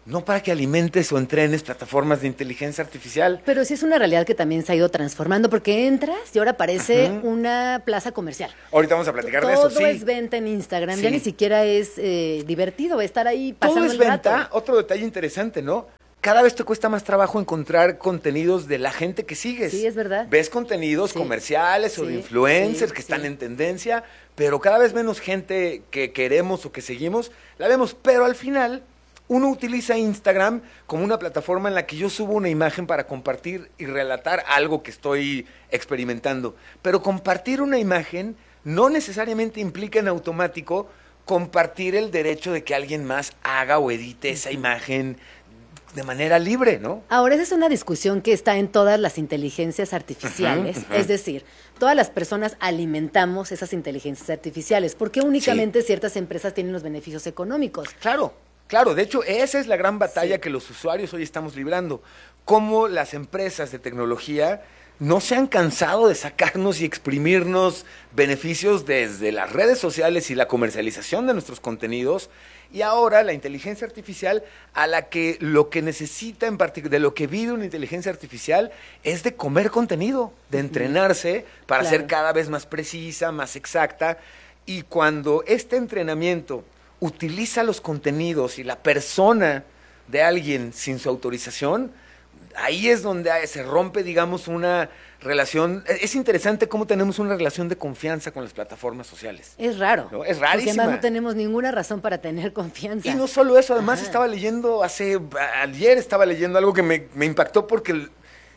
[SPEAKER 26] no para que alimentes o entrenes plataformas de inteligencia artificial.
[SPEAKER 17] Pero sí es una realidad que también se ha ido transformando, porque entras y ahora parece una plaza comercial.
[SPEAKER 26] Ahorita vamos a platicar de eso, sí.
[SPEAKER 17] Todo es venta en Instagram, ya ni siquiera es divertido estar ahí pasando
[SPEAKER 26] todo es
[SPEAKER 17] el
[SPEAKER 26] venta.
[SPEAKER 17] rato.
[SPEAKER 26] Otro detalle interesante, ¿no? Cada vez te cuesta más trabajo encontrar contenidos de la gente que sigues.
[SPEAKER 17] Sí, es verdad.
[SPEAKER 26] Ves contenidos comerciales o de influencers que están en tendencia, pero cada vez menos gente que queremos o que seguimos la vemos. Pero al final, uno utiliza Instagram como una plataforma en la que yo subo una imagen para compartir y relatar algo que estoy experimentando. Pero compartir una imagen no necesariamente implica en automático compartir el derecho de que alguien más haga o edite esa imagen de manera libre, ¿no?
[SPEAKER 17] Ahora, esa es una discusión que está en todas las inteligencias artificiales. Es decir, todas las personas alimentamos esas inteligencias artificiales. ¿Por qué únicamente ciertas empresas tienen los beneficios económicos?
[SPEAKER 26] Claro, de hecho, esa es la gran batalla que los usuarios hoy estamos librando. Cómo las empresas de tecnología no se han cansado de sacarnos y exprimirnos beneficios desde las redes sociales y la comercialización de nuestros contenidos, y ahora la inteligencia artificial, a la que lo que necesita en particular, de lo que vive una inteligencia artificial, es de comer contenido, de entrenarse para ser cada vez más precisa, más exacta, y cuando este entrenamiento utiliza los contenidos y la persona de alguien sin su autorización, ahí es donde se rompe, digamos, una relación. Es interesante cómo tenemos una relación de confianza con las plataformas sociales.
[SPEAKER 17] Es raro.
[SPEAKER 26] ¿No? Es rarísima.
[SPEAKER 17] Porque además no tenemos ninguna razón para tener confianza.
[SPEAKER 26] Y no solo eso, además estaba leyendo, ayer estaba leyendo algo que me impactó porque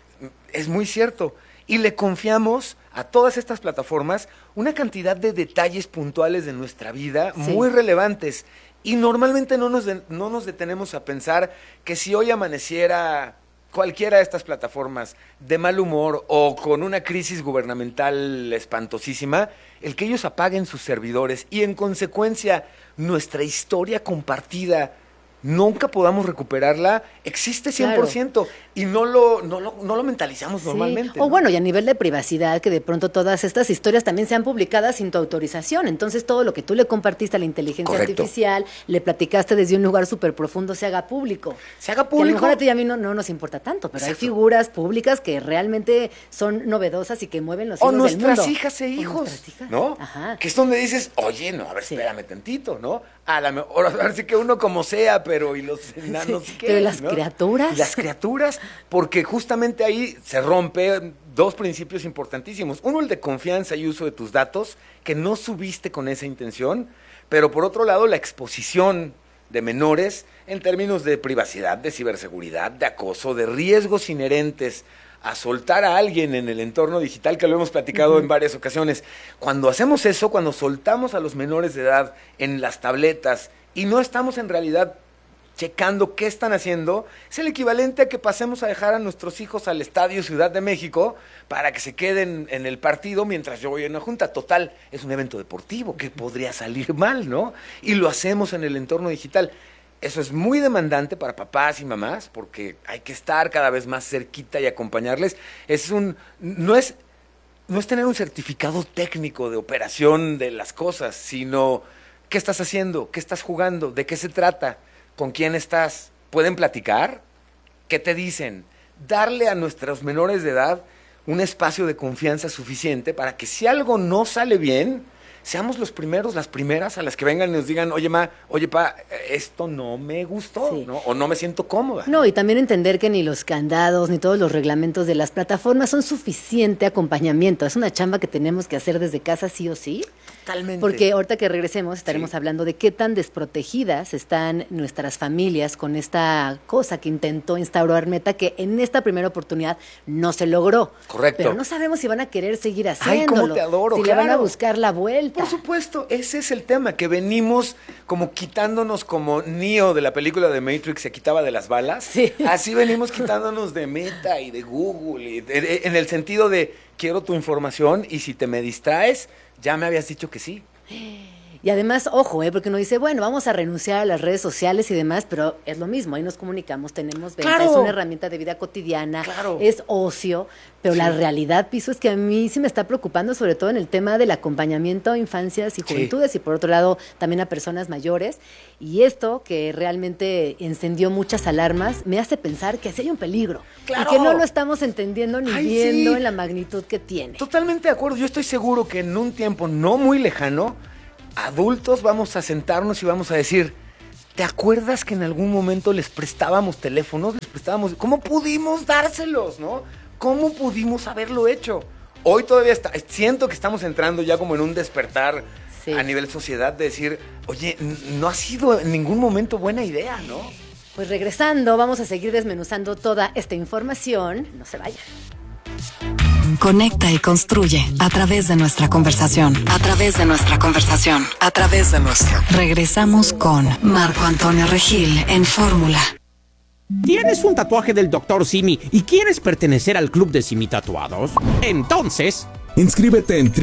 [SPEAKER 26] es muy cierto. Y le confiamos a todas estas plataformas una cantidad de detalles puntuales de nuestra vida muy relevantes. Y normalmente no nos detenemos a pensar que si hoy amaneciera cualquiera de estas plataformas de mal humor o con una crisis gubernamental espantosísima, el que ellos apaguen sus servidores y en consecuencia nuestra historia compartida nunca podamos recuperarla, existe 100% y no lo mentalizamos normalmente.
[SPEAKER 17] O bueno, y a nivel de privacidad, que de pronto todas estas historias también sean publicadas sin tu autorización. Entonces todo lo que tú le compartiste a la inteligencia artificial, le platicaste desde un lugar súper profundo, se haga público.
[SPEAKER 26] Se haga
[SPEAKER 17] Que a lo
[SPEAKER 26] público.
[SPEAKER 17] mejor a ti y a mí no nos importa tanto, pero hay figuras públicas que realmente son novedosas y que mueven los hilos del mundo.
[SPEAKER 26] O nuestras hijas e hijos, ¿no? Que es donde dices, oye, no, a ver, espérame tantito, ¿no? A la mejor, ahora sí que uno como sea, pero y los enanos, ¿qué?
[SPEAKER 17] Pero las criaturas.
[SPEAKER 26] Las criaturas, porque justamente ahí se rompe dos principios importantísimos. Uno, el de confianza y uso de tus datos, que no subiste con esa intención, pero por otro lado, la exposición de menores en términos de privacidad, de ciberseguridad, de acoso, de riesgos inherentes a soltar a alguien en el entorno digital, que lo hemos platicado en varias ocasiones. Cuando hacemos eso, cuando soltamos a los menores de edad en las tabletas y no estamos en realidad checando qué están haciendo, es el equivalente a que pasemos a dejar a nuestros hijos al Estadio Ciudad de México para que se queden en el partido mientras yo voy a una junta. Total, es un evento deportivo, que podría salir mal, ¿no? Y lo hacemos en el entorno digital. Eso es muy demandante para papás y mamás, porque hay que estar cada vez más cerquita y acompañarles. No es tener un certificado técnico de operación de las cosas, sino qué estás haciendo, qué estás jugando, de qué se trata, con quién estás. ¿Pueden platicar? ¿Qué te dicen? Darle a nuestros menores de edad un espacio de confianza suficiente para que si algo no sale bien, seamos los primeros, las primeras a las que vengan y nos digan, oye, ma, oye, pa, esto no me gustó, ¿no? O no me siento cómoda.
[SPEAKER 17] No, y también entender que ni los candados ni todos los reglamentos de las plataformas son suficiente acompañamiento. Es una chamba que tenemos que hacer desde casa sí o sí.
[SPEAKER 26] Totalmente.
[SPEAKER 17] Porque ahorita que regresemos estaremos hablando de qué tan desprotegidas están nuestras familias con esta cosa que intentó instaurar Meta, que en esta primera oportunidad no se logró.
[SPEAKER 26] Correcto.
[SPEAKER 17] Pero no sabemos si van a querer seguir haciéndolo.
[SPEAKER 26] Ay, cómo te adoro,
[SPEAKER 17] si le van a buscar la vuelta.
[SPEAKER 26] Por supuesto, ese es el tema, que venimos como quitándonos, como Neo de la película de Matrix se quitaba de las balas.
[SPEAKER 17] Sí.
[SPEAKER 26] Así venimos quitándonos de Meta y de Google, en el sentido de quiero tu información y si te me distraes, ya me habías dicho que sí.
[SPEAKER 17] Y además, ojo, porque uno dice, bueno, vamos a renunciar a las redes sociales y demás, pero es lo mismo, ahí nos comunicamos, tenemos venta,
[SPEAKER 26] ¡Claro!
[SPEAKER 17] Es una herramienta de vida cotidiana,
[SPEAKER 26] ¡Claro!
[SPEAKER 17] Es ocio, pero
[SPEAKER 26] Sí.
[SPEAKER 17] la realidad, Piso, es que a mí sí me está preocupando, sobre todo en el tema del acompañamiento a infancias y juventudes, y por otro lado, también a personas mayores. Y esto, que realmente encendió muchas alarmas, me hace pensar que sí hay un peligro.
[SPEAKER 26] ¡Claro!
[SPEAKER 17] Y que no lo estamos entendiendo ni
[SPEAKER 26] Ay,
[SPEAKER 17] viendo
[SPEAKER 26] sí.
[SPEAKER 17] en la magnitud que tiene.
[SPEAKER 26] Totalmente de acuerdo. Yo estoy seguro que en un tiempo no muy lejano, adultos vamos a sentarnos y vamos a decir, ¿te acuerdas que en algún momento les prestábamos teléfonos? ¿Cómo pudimos dárselos, no? ¿Cómo pudimos haberlo hecho? Hoy todavía siento que estamos entrando ya como en un despertar a nivel sociedad de decir, oye, no ha sido en ningún momento buena idea, ¿no?
[SPEAKER 17] Pues regresando, vamos a seguir desmenuzando toda esta información. No se vayan.
[SPEAKER 16] Conecta y construye a través de nuestra conversación. A través de nuestra conversación. A través de nuestra. Regresamos con Marco Antonio Regil en Fórmula.
[SPEAKER 3] ¿Tienes un tatuaje del Dr. Simi y quieres pertenecer al club de Simi Tatuados? Entonces,
[SPEAKER 1] inscríbete en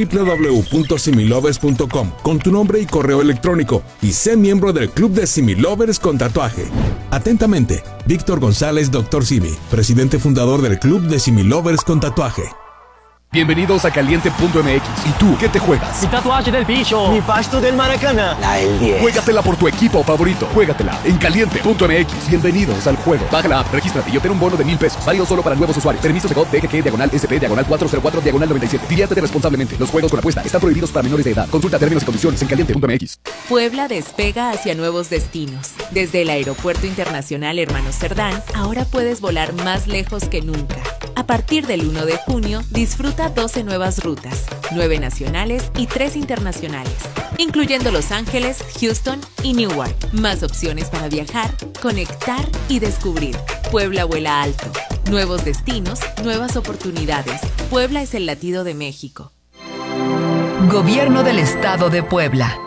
[SPEAKER 1] www.similovers.com con tu nombre y correo electrónico y sé miembro del Club de Similovers con tatuaje. Atentamente, Víctor González, Dr. Simi, presidente fundador del Club de Similovers con tatuaje.
[SPEAKER 5] Bienvenidos a Caliente.mx. ¿Y tú qué te juegas?
[SPEAKER 6] Mi tatuaje del bicho. Mi pasto del Maracaná.
[SPEAKER 5] La del 10. Juégatela por tu equipo favorito. Juégatela en Caliente.mx. Bienvenidos al juego. Baja la app, regístrate y obtén un bono de $1,000. Válido solo para nuevos usuarios. Permiso Segov DGG/SP/404/97. Diviértete responsablemente. Los juegos con apuesta están prohibidos para menores de edad. Consulta términos y condiciones en Caliente.mx.
[SPEAKER 7] Puebla despega hacia nuevos destinos. Desde el Aeropuerto Internacional Hermanos Cerdán, ahora puedes volar más lejos que nunca. A partir del 1 de junio, disfruta 12 nuevas rutas, 9 nacionales y 3 internacionales, incluyendo Los Ángeles, Houston y Newark. Más opciones para viajar, conectar y descubrir. Puebla vuela alto. Nuevos destinos, nuevas oportunidades. Puebla es el latido de México.
[SPEAKER 9] Gobierno del Estado de Puebla.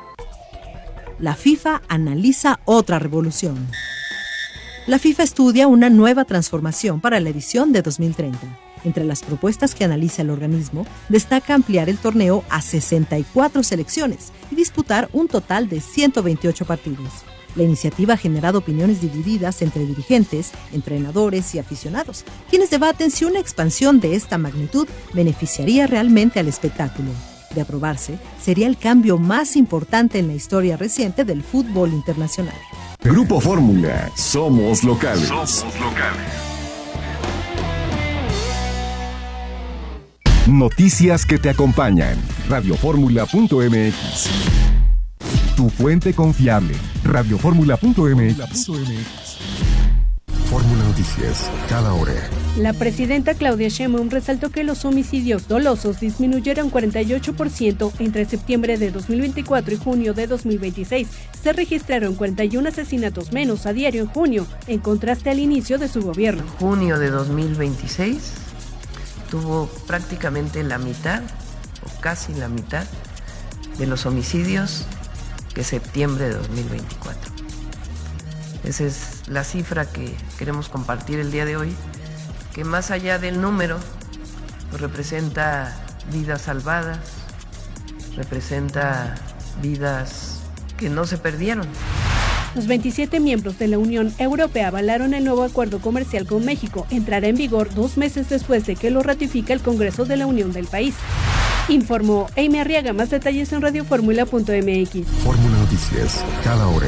[SPEAKER 11] La FIFA analiza otra revolución. La FIFA estudia una nueva transformación para la edición de 2030. Entre las propuestas que analiza el organismo, destaca ampliar el torneo a 64 selecciones y disputar un total de 128 partidos. La iniciativa ha generado opiniones divididas entre dirigentes, entrenadores y aficionados, quienes debaten si una expansión de esta magnitud beneficiaría realmente al espectáculo. De aprobarse, sería el cambio más importante en la historia reciente del fútbol internacional.
[SPEAKER 1] Grupo Fórmula, somos locales. Noticias que te acompañan. Radioformula.mx. Tu fuente confiable. Radioformula.mx. Fórmula Noticias, cada hora.
[SPEAKER 27] La presidenta Claudia Sheinbaum resaltó que los homicidios dolosos disminuyeron 48% entre septiembre de 2024 y junio de 2026. Se registraron 41 asesinatos menos a diario en junio, en contraste al inicio de su gobierno.
[SPEAKER 28] Junio de 2026 tuvo prácticamente la mitad, o casi la mitad, de los homicidios que septiembre de 2024. Esa es la cifra que queremos compartir el día de hoy, que más allá del número, pues representa vidas salvadas, representa vidas que no se perdieron.
[SPEAKER 27] Los 27 miembros de la Unión Europea avalaron el nuevo acuerdo comercial con México. Entrará en vigor 2 meses después de que lo ratifique el Congreso de la Unión del país. Informó Amy Arriaga. Más detalles en radioformula.mx.
[SPEAKER 1] Fórmula Noticias, cada hora.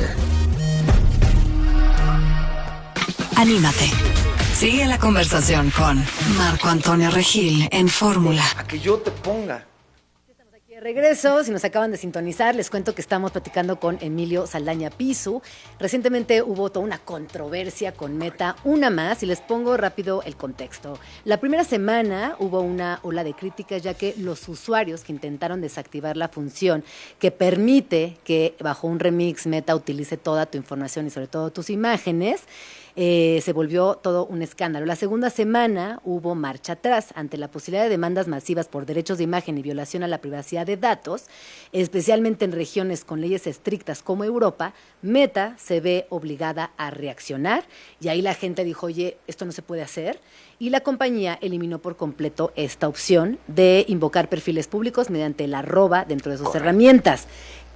[SPEAKER 16] Anímate. Sigue la conversación con Marco Antonio Regil en Fórmula.
[SPEAKER 26] A que yo te ponga.
[SPEAKER 17] De regreso, si nos acaban de sintonizar, les cuento que estamos platicando con Emilio Saldaña Pisu. Recientemente hubo toda una controversia con Meta, una más, y les pongo rápido el contexto. La primera semana hubo una ola de críticas, ya que los usuarios que intentaron desactivar la función que permite que bajo un remix Meta utilice toda tu información y sobre todo tus imágenes, se volvió todo un escándalo. La segunda semana hubo marcha atrás ante la posibilidad de demandas masivas por derechos de imagen y violación a la privacidad de datos, especialmente en regiones con leyes estrictas como Europa. Meta se ve obligada a reaccionar y ahí la gente dijo, oye, esto no se puede hacer, y la compañía eliminó por completo esta opción de invocar perfiles públicos mediante el @ dentro de sus herramientas.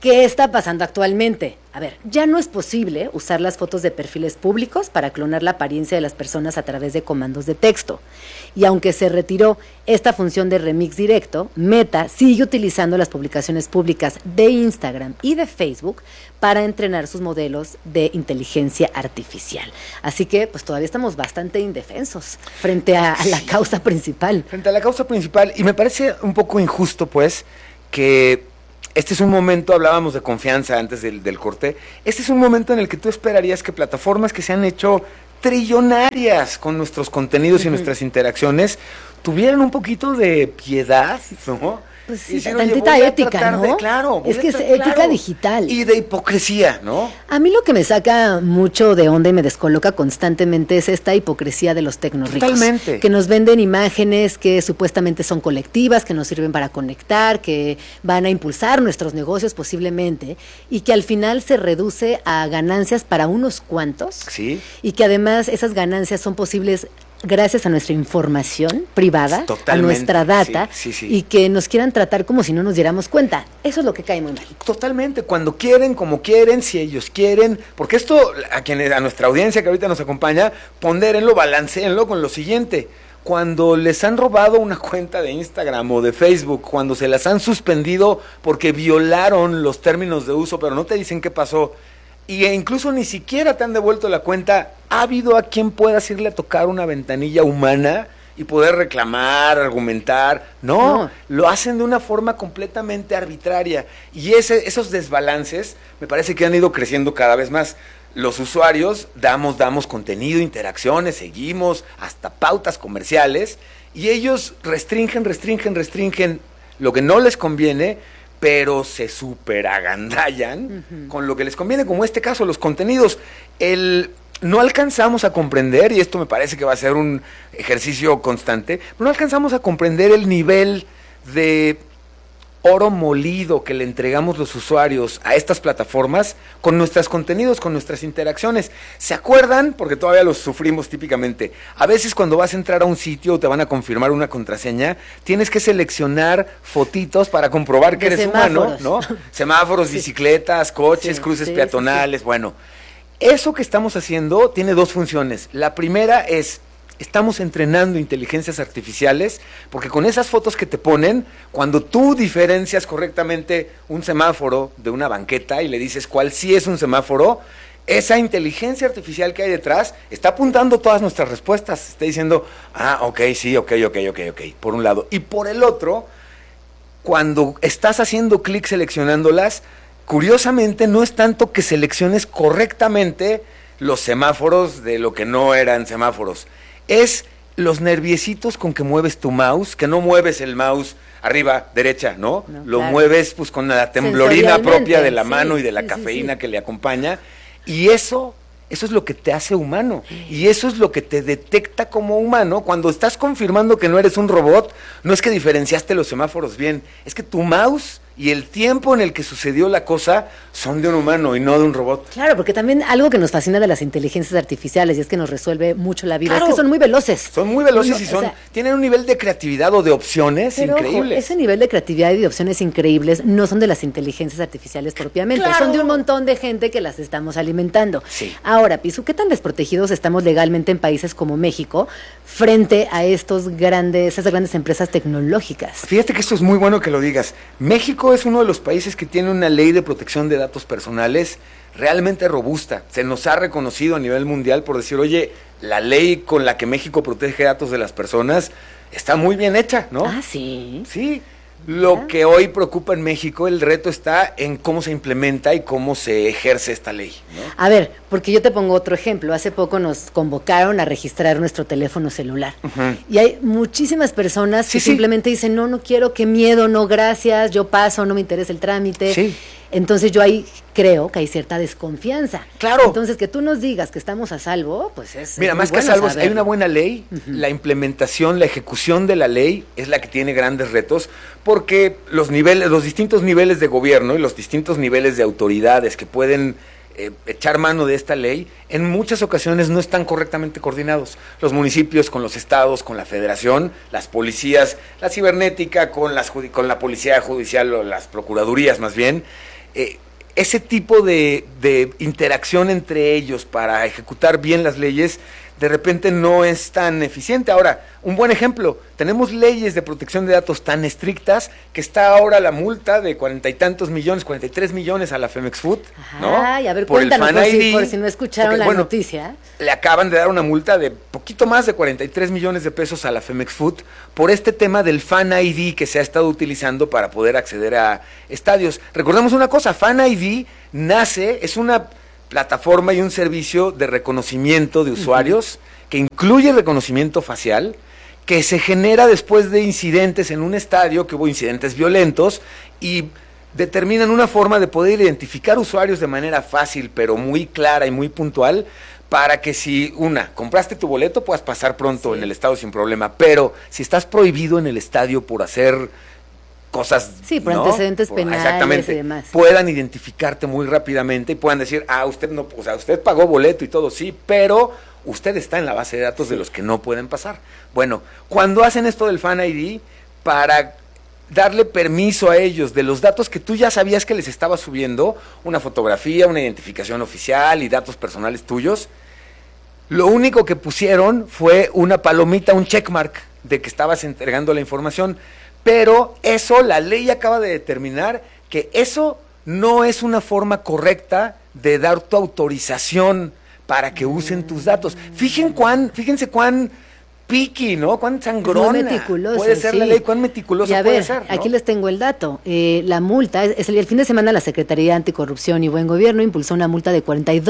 [SPEAKER 17] ¿Qué está pasando actualmente? A ver, ya no es posible usar las fotos de perfiles públicos para clonar la apariencia de las personas a través de comandos de texto. Y aunque se retiró esta función de remix directo, Meta sigue utilizando las publicaciones públicas de Instagram y de Facebook para entrenar sus modelos de inteligencia artificial. Así que, pues todavía estamos bastante indefensos frente a la causa principal.
[SPEAKER 26] Frente a la causa principal, y me parece un poco injusto, pues, que este es un momento, hablábamos de confianza antes del corte, este es un momento en el que tú esperarías que plataformas que se han hecho trillonarias con nuestros contenidos y nuestras interacciones tuvieran un poquito de piedad, ¿no?
[SPEAKER 17] Pues sí, tantita ética, ¿no?
[SPEAKER 26] Claro,
[SPEAKER 17] es que es ética digital.
[SPEAKER 26] Y de hipocresía, ¿no?
[SPEAKER 17] A mí lo que me saca mucho de onda y me descoloca constantemente es esta hipocresía de los tecnorricos.
[SPEAKER 26] Totalmente.
[SPEAKER 17] Que nos venden imágenes que supuestamente son colectivas, que nos sirven para conectar, que van a impulsar nuestros negocios posiblemente, y que al final se reduce a ganancias para unos cuantos.
[SPEAKER 26] Sí.
[SPEAKER 17] Y que además esas ganancias son posibles gracias a nuestra información privada,
[SPEAKER 26] totalmente,
[SPEAKER 17] a nuestra data,
[SPEAKER 26] sí.
[SPEAKER 17] y que nos quieran tratar como si no nos diéramos cuenta. Eso es lo que cae muy mal.
[SPEAKER 26] Totalmente, cuando quieren, como quieren, si ellos quieren, porque esto, a nuestra audiencia que ahorita nos acompaña, pondérenlo, balanceénlo con lo siguiente. Cuando les han robado una cuenta de Instagram o de Facebook, cuando se las han suspendido porque violaron los términos de uso, pero no te dicen qué pasó, y incluso ni siquiera te han devuelto la cuenta, ¿ha habido a quien puedas irle a tocar una ventanilla humana y poder reclamar, argumentar? No, lo hacen de una forma completamente arbitraria. Y esos desbalances me parece que han ido creciendo cada vez más. Los usuarios damos contenido, interacciones, seguimos, hasta pautas comerciales, y ellos restringen lo que no les conviene, pero se superagandallan con lo que les conviene, como este caso, los contenidos. No alcanzamos a comprender, y esto me parece que va a ser un ejercicio constante, pero no alcanzamos a comprender el nivel de oro molido que le entregamos los usuarios a estas plataformas con nuestros contenidos, con nuestras interacciones. ¿Se acuerdan? Porque todavía los sufrimos típicamente. A veces cuando vas a entrar a un sitio o te van a confirmar una contraseña, tienes que seleccionar fotitos para comprobar que eres humano, ¿no? Semáforos, bicicletas, coches, cruces peatonales, bueno. Eso que estamos haciendo tiene dos funciones. La primera es, estamos entrenando inteligencias artificiales, porque con esas fotos que te ponen, cuando tú diferencias correctamente un semáforo de una banqueta y le dices cuál sí es un semáforo, esa inteligencia artificial que hay detrás está apuntando todas nuestras respuestas, está diciendo, ok, sí, ok, por un lado. Y por el otro, cuando estás haciendo clic seleccionándolas, curiosamente no es tanto que selecciones correctamente los semáforos de lo que no eran semáforos, es los nerviecitos con que mueves tu mouse, que no mueves el mouse arriba, derecha, ¿no? Lo mueves pues con la temblorina propia de la mano y de la cafeína que le acompaña, y eso es lo que te hace humano, y eso es lo que te detecta como humano. Cuando estás confirmando que no eres un robot, no es que diferenciaste los semáforos bien, es que tu mouse y el tiempo en el que sucedió la cosa son de un humano y no de un robot.
[SPEAKER 17] Claro, porque también algo que nos fascina de las inteligencias artificiales y es que nos resuelve mucho la vida,
[SPEAKER 26] claro,
[SPEAKER 17] es que son muy veloces.
[SPEAKER 26] Son muy veloces y tienen un nivel de creatividad o de opciones increíbles.
[SPEAKER 17] Ojo, ese nivel de creatividad y de opciones increíbles no son de las inteligencias artificiales propiamente, son de un montón de gente que las estamos alimentando.
[SPEAKER 26] Sí.
[SPEAKER 17] Ahora, Pisu, ¿qué tan desprotegidos estamos legalmente en países como México frente a esas grandes empresas tecnológicas?
[SPEAKER 26] Fíjate que esto es muy bueno que lo digas. México es uno de los países que tiene una ley de protección de datos personales realmente robusta. Se nos ha reconocido a nivel mundial por decir, oye, la ley con la que México protege datos de las personas está muy bien hecha, ¿no?
[SPEAKER 17] Sí.
[SPEAKER 26] Sí. Lo que hoy preocupa en México, el reto está en cómo se implementa y cómo se ejerce esta ley, ¿no?
[SPEAKER 17] A ver, porque yo te pongo otro ejemplo. Hace poco nos convocaron a registrar nuestro teléfono celular. Y hay muchísimas personas que simplemente dicen, no quiero, qué miedo, no, gracias, yo paso, no me interesa el trámite.
[SPEAKER 26] Sí.
[SPEAKER 17] Entonces yo ahí creo que hay cierta desconfianza.
[SPEAKER 26] Claro.
[SPEAKER 17] Entonces que tú nos digas que estamos a salvo, pues es
[SPEAKER 26] Mira, más que a salvo, hay una buena ley, la implementación, la ejecución de la ley es la que tiene grandes retos, porque los distintos niveles de gobierno y los distintos niveles de autoridades que pueden echar mano de esta ley, en muchas ocasiones no están correctamente coordinados. Los municipios con los estados, con la federación, las policías, la cibernética con la policía judicial o las procuradurías más bien. ese tipo de interacción entre ellos para ejecutar bien las leyes de repente no es tan eficiente. Ahora, un buen ejemplo, tenemos leyes de protección de datos tan estrictas que está ahora la multa de 40 y tantos millones, 43 millones a la Femex Food, ¿no?
[SPEAKER 17] Ay, a ver,
[SPEAKER 26] por
[SPEAKER 17] cuéntanos,
[SPEAKER 26] el Fan ID,
[SPEAKER 17] por si no escucharon la noticia.
[SPEAKER 26] Le acaban de dar una multa de poquito más de 43 millones de pesos a la Femex Food por este tema del Fan ID que se ha estado utilizando para poder acceder a estadios. Recordemos una cosa, Fan ID es una plataforma y un servicio de reconocimiento de usuarios que incluye reconocimiento facial, que se genera después de incidentes en un estadio, que hubo incidentes violentos, y determinan una forma de poder identificar usuarios de manera fácil, pero muy clara y muy puntual, para que si, compraste tu boleto, puedas pasar pronto en el estadio sin problema, pero si estás prohibido en el estadio por hacer cosas,
[SPEAKER 17] por antecedentes penales
[SPEAKER 26] exactamente,
[SPEAKER 17] y demás,
[SPEAKER 26] puedan identificarte muy rápidamente y puedan decir, usted no, o sea, usted pagó boleto y todo, sí, pero usted está en la base de datos de los que no pueden pasar. Bueno, cuando hacen esto del Fan ID, para darle permiso a ellos de los datos que tú ya sabías que les estaba subiendo, una fotografía, una identificación oficial y datos personales tuyos, lo único que pusieron fue una palomita, un checkmark de que estabas entregando la información. Pero eso, la ley acaba de determinar que eso no es una forma correcta de dar tu autorización para que usen tus datos. Fíjense cuán picky, ¿no? Cuán sangrona puede ser la ley, cuán meticulosa puede ser, ¿no?
[SPEAKER 17] Aquí les tengo el dato. La multa, el fin de semana la Secretaría Anticorrupción y Buen Gobierno impulsó una multa de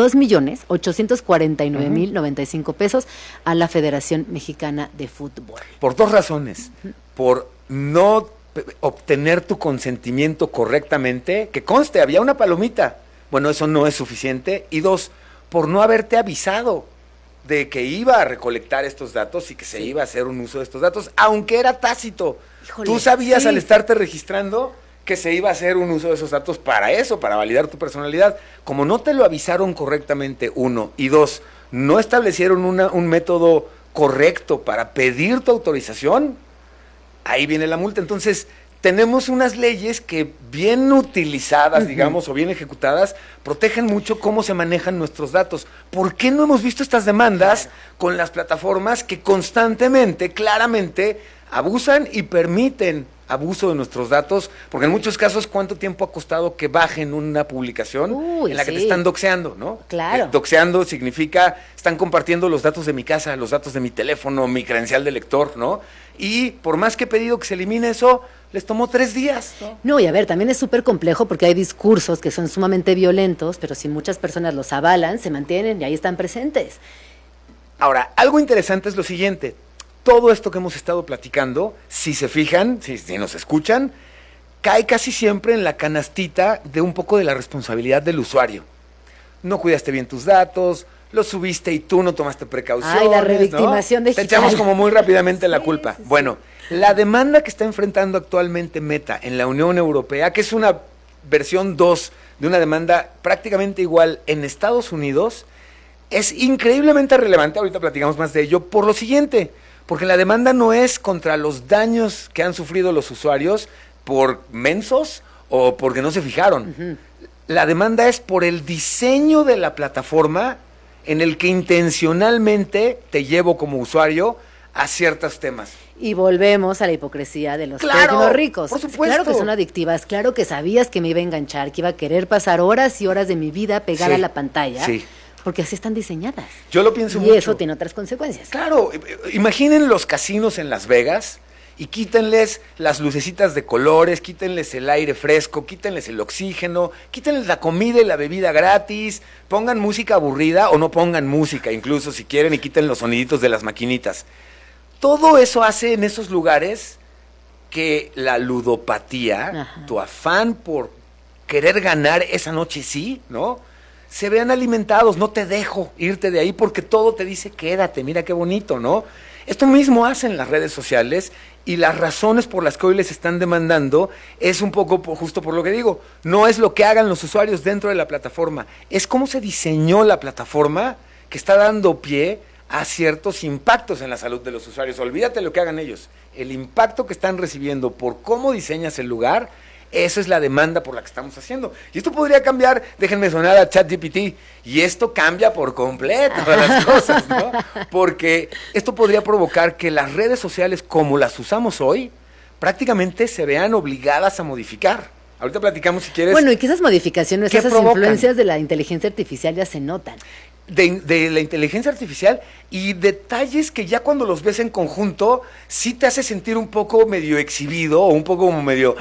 [SPEAKER 17] 42.849.095 pesos a la Federación Mexicana de Fútbol.
[SPEAKER 26] Por dos razones. Por no obtener tu consentimiento correctamente, que conste, había una palomita. Bueno, eso no es suficiente. Y dos, por no haberte avisado de que iba a recolectar estos datos y que se iba a hacer un uso de estos datos, aunque era tácito. Híjole, tú sabías al estarte registrando que se iba a hacer un uso de esos datos para eso, para validar tu personalidad. Como no te lo avisaron correctamente, uno, y dos, no establecieron un método correcto para pedir tu autorización, ahí viene la multa. Entonces, tenemos unas leyes que bien utilizadas, digamos, o bien ejecutadas, protegen mucho cómo se manejan nuestros datos. ¿Por qué no hemos visto estas demandas con las plataformas que constantemente, claramente, abusan y permiten abuso de nuestros datos? Porque en muchos casos, ¿cuánto tiempo ha costado que bajen una publicación en la que te están doxeando, ¿no?
[SPEAKER 17] Claro.
[SPEAKER 26] Doxeando significa, están compartiendo los datos de mi casa, los datos de mi teléfono, mi credencial de lector, ¿no? Y por más que he pedido que se elimine eso, les tomó 3 días.
[SPEAKER 17] No, y a ver, también es súper complejo porque hay discursos que son sumamente violentos, pero si muchas personas los avalan, se mantienen y ahí están presentes.
[SPEAKER 26] Ahora, algo interesante es lo siguiente. Todo esto que hemos estado platicando, si se fijan, si nos escuchan, cae casi siempre en la canastita de un poco de la responsabilidad del usuario. No cuidaste bien tus datos, los subiste y tú no tomaste precauciones.
[SPEAKER 17] Ay, la revictimación digital.
[SPEAKER 26] Te echamos como muy rápidamente la culpa. Bueno, la demanda que está enfrentando actualmente Meta en la Unión Europea, que es una versión 2 de una demanda prácticamente igual en Estados Unidos, es increíblemente relevante, ahorita platicamos más de ello, por lo siguiente, porque la demanda no es contra los daños que han sufrido los usuarios por mensos o porque no se fijaron. La demanda es por el diseño de la plataforma en el que intencionalmente te llevo como usuario a ciertos temas.
[SPEAKER 17] Y volvemos a la hipocresía de los ricos.
[SPEAKER 26] Por supuesto.
[SPEAKER 17] Claro que son adictivas, claro que sabías que me iba a enganchar, que iba a querer pasar horas y horas de mi vida pegada a la pantalla. Sí. Porque así están diseñadas.
[SPEAKER 26] Yo lo pienso mucho.
[SPEAKER 17] Y eso tiene otras consecuencias.
[SPEAKER 26] Claro, imaginen los casinos en Las Vegas y quítenles las lucecitas de colores, quítenles el aire fresco, quítenles el oxígeno, quítenles la comida y la bebida gratis, pongan música aburrida o no pongan música incluso si quieren y quiten los soniditos de las maquinitas. Todo eso hace en esos lugares que la ludopatía, tu afán por querer ganar esa noche sí, ¿no?, se vean alimentados. No te dejo irte de ahí porque todo te dice quédate, mira qué bonito, ¿no? Esto mismo hacen las redes sociales y las razones por las que hoy les están demandando es un poco justo por lo que digo. No es lo que hagan los usuarios dentro de la plataforma, es cómo se diseñó la plataforma que está dando pie a ciertos impactos en la salud de los usuarios. Olvídate lo que hagan ellos. El impacto que están recibiendo por cómo diseñas el lugar Esa es la demanda por la que estamos haciendo. Y esto podría cambiar, déjenme sonar a ChatGPT, y esto cambia por completo las cosas, ¿no? Porque esto podría provocar que las redes sociales como las usamos hoy, prácticamente se vean obligadas a modificar. Ahorita platicamos si quieres.
[SPEAKER 17] Bueno, y que esas modificaciones, esas
[SPEAKER 26] provocan?
[SPEAKER 17] Influencias de la inteligencia artificial ya se notan.
[SPEAKER 26] De la inteligencia artificial y detalles que ya cuando los ves en conjunto sí te hace sentir un poco medio exhibido o un poco como medio,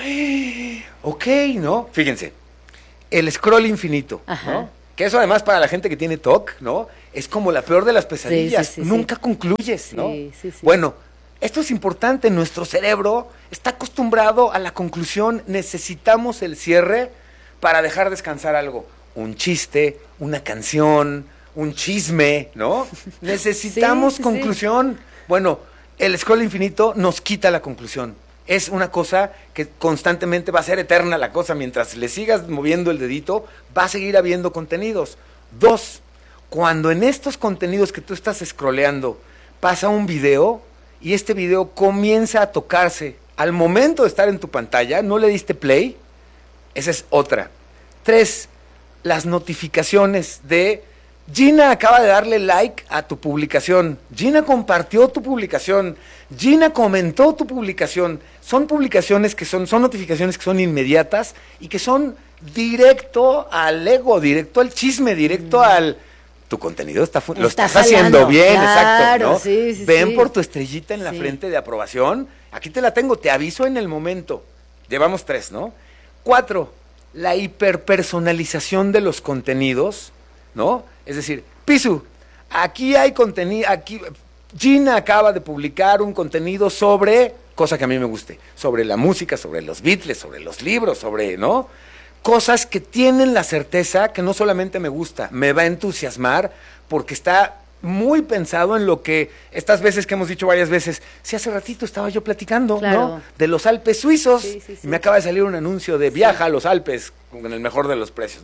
[SPEAKER 26] ok, ¿no? Fíjense, el scroll infinito, ¿no? Que eso además para la gente que tiene TOC, ¿no? Es como la peor de las pesadillas, nunca concluyes, ¿no? Bueno, esto es importante, nuestro cerebro está acostumbrado a la conclusión, necesitamos el cierre para dejar descansar algo, un chiste, una canción, un chisme, ¿no? Necesitamos conclusión. Bueno, el scroll infinito nos quita la conclusión. Es una cosa que constantemente va a ser eterna la cosa. Mientras le sigas moviendo el dedito, va a seguir habiendo contenidos. 2, cuando en estos contenidos que tú estás scrolleando pasa un video y este video comienza a tocarse al momento de estar en tu pantalla, no le diste play, esa es otra. 3, las notificaciones de Gina acaba de darle like a tu publicación, Gina compartió tu publicación, Gina comentó tu publicación. Son publicaciones que son notificaciones que son inmediatas y que son directo al ego, directo al chisme, directo al... Tu contenido lo estás haciendo bien, exacto, ¿no? Ven por tu estrellita en la frente de aprobación, aquí te la tengo, te aviso en el momento. Llevamos 3, ¿no? 4, la hiperpersonalización de los contenidos, ¿no? Es decir, Pisu, aquí hay contenido, aquí Gina acaba de publicar un contenido sobre, cosa que a mí me guste, sobre la música, sobre los Beatles, sobre los libros, sobre, ¿no? Cosas que tienen la certeza que no solamente me gusta, me va a entusiasmar porque está muy pensado en lo que estas veces que hemos dicho varias veces, si hace ratito estaba yo platicando, ¿no? De los Alpes suizos y me acaba de salir un anuncio de viaja a los Alpes con el mejor de los precios.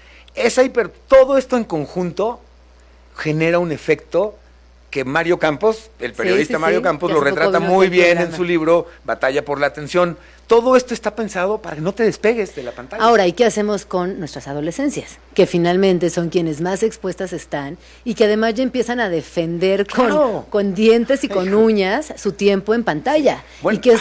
[SPEAKER 26] Todo esto en conjunto genera un efecto que Mario Campos, el periodista Mario Campos, lo retrata muy bien en su libro Batalla por la Atención. Todo esto está pensado para que no te despegues de la pantalla.
[SPEAKER 17] Ahora, ¿y qué hacemos con nuestras adolescencias? Que finalmente son quienes más expuestas están y que además ya empiezan a defender con dientes y con uñas su tiempo en pantalla. Bueno, y que es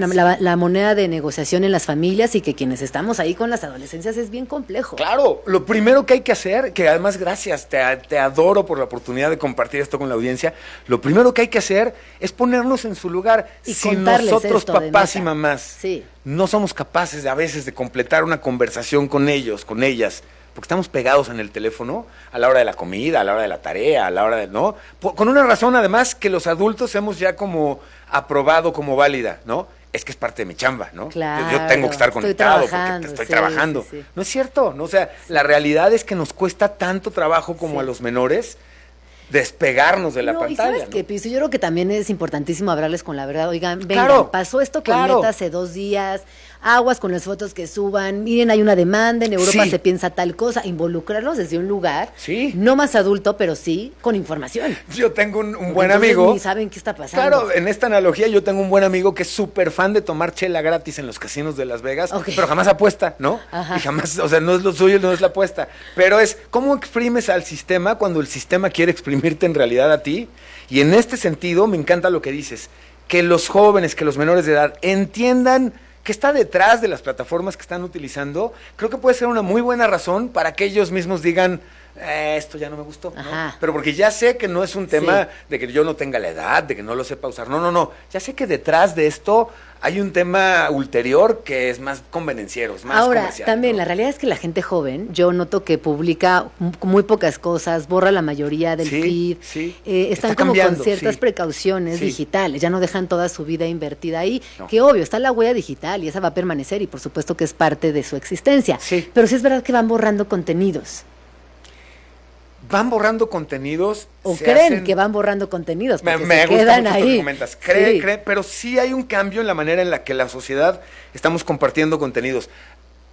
[SPEAKER 17] la moneda de negociación en las familias y que quienes estamos ahí con las adolescencias es bien complejo.
[SPEAKER 26] Claro, lo primero que hay que hacer, que además gracias, te adoro por la oportunidad de compartir esto con la audiencia, lo primero que hay que hacer es ponernos en su lugar. Y si nosotros, papás y mamás, no somos capaces a veces de completar una conversación con ellos, con ellas, porque estamos pegados en el teléfono a la hora de la comida, a la hora de la tarea, a la hora de, ¿no? Con una razón además que los adultos hemos ya como aprobado como válida, ¿no? Es que es parte de mi chamba, ¿no?
[SPEAKER 17] Claro,
[SPEAKER 26] yo tengo que estar conectado porque estoy trabajando. No es cierto, ¿no? O sea, la realidad es que nos cuesta tanto trabajo como a los menores despegarnos de la pantalla.
[SPEAKER 17] ¿Y sabes qué, Piso? Yo creo que también es importantísimo hablarles con la verdad. Oigan, vengan, pasó esto con Meta hace 2 días, aguas con las fotos que suban, miren, hay una demanda, en Europa se piensa tal cosa, involucrarlos desde un lugar, no más adulto, pero sí con información.
[SPEAKER 26] Yo tengo un buen amigo.
[SPEAKER 17] Ni saben qué está pasando.
[SPEAKER 26] Claro, en esta analogía yo tengo un buen amigo que es súper fan de tomar chela gratis en los casinos de Las Vegas, pero jamás apuesta, ¿no? Y jamás, o sea, no es lo suyo, no es la apuesta. Pero es, ¿cómo exprimes al sistema cuando el sistema quiere exprimirte en realidad a ti? Y en este sentido me encanta lo que dices, que los jóvenes, que los menores de edad entiendan que está detrás de las plataformas que están utilizando. Creo que puede ser una muy buena razón para que ellos mismos digan, esto ya no me gustó, ¿no? Pero porque ya sé que no es un tema de que yo no tenga la edad, de que no lo sepa usar, no, ya sé que detrás de esto hay un tema ulterior que es más convenenciero, es más comercial.
[SPEAKER 17] También, la realidad es que la gente joven, yo noto que publica muy pocas cosas, borra la mayoría del feed, están como con ciertas precauciones digitales, ya no dejan toda su vida invertida ahí, que obvio, está la huella digital y esa va a permanecer y por supuesto que es parte de su existencia, pero sí es verdad que van borrando contenidos.
[SPEAKER 26] Van borrando contenidos.
[SPEAKER 17] O creen que van borrando contenidos, porque me se quedan ahí.
[SPEAKER 26] Lo que comentas. Creen, pero sí hay un cambio en la manera en la que la sociedad estamos compartiendo contenidos.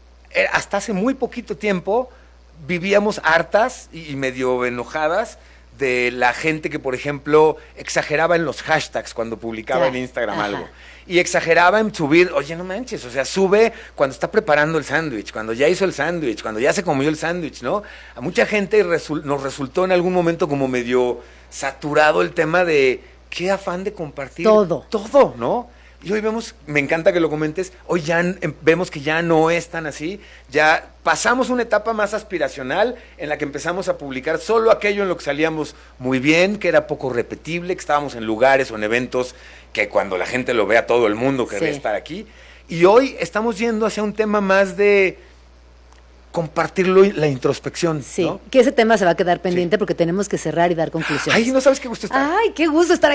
[SPEAKER 26] Hasta hace muy poquito tiempo vivíamos hartas y medio enojadas de la gente que, por ejemplo, exageraba en los hashtags cuando publicaba en Instagram algo. Y exageraba en subir, oye, no manches, o sea, sube cuando está preparando el sándwich, cuando ya hizo el sándwich, cuando ya se comió el sándwich, ¿no? A mucha gente nos resultó en algún momento como medio saturado el tema de qué afán de compartir. Todo, ¿no? Y hoy vemos, me encanta que lo comentes, hoy ya vemos que ya no es tan así, ya pasamos una etapa más aspiracional en la que empezamos a publicar solo aquello en lo que salíamos muy bien, que era poco repetible, que estábamos en lugares o en eventos que cuando la gente lo vea todo el mundo querría estar aquí. Y hoy estamos yendo hacia un tema más de compartirlo y la introspección.
[SPEAKER 17] Sí,
[SPEAKER 26] ¿no?
[SPEAKER 17] que ese tema se va a quedar pendiente porque tenemos que cerrar y dar conclusiones.
[SPEAKER 26] Ay, no sabes qué gusto estar.
[SPEAKER 17] Ay, qué gusto estar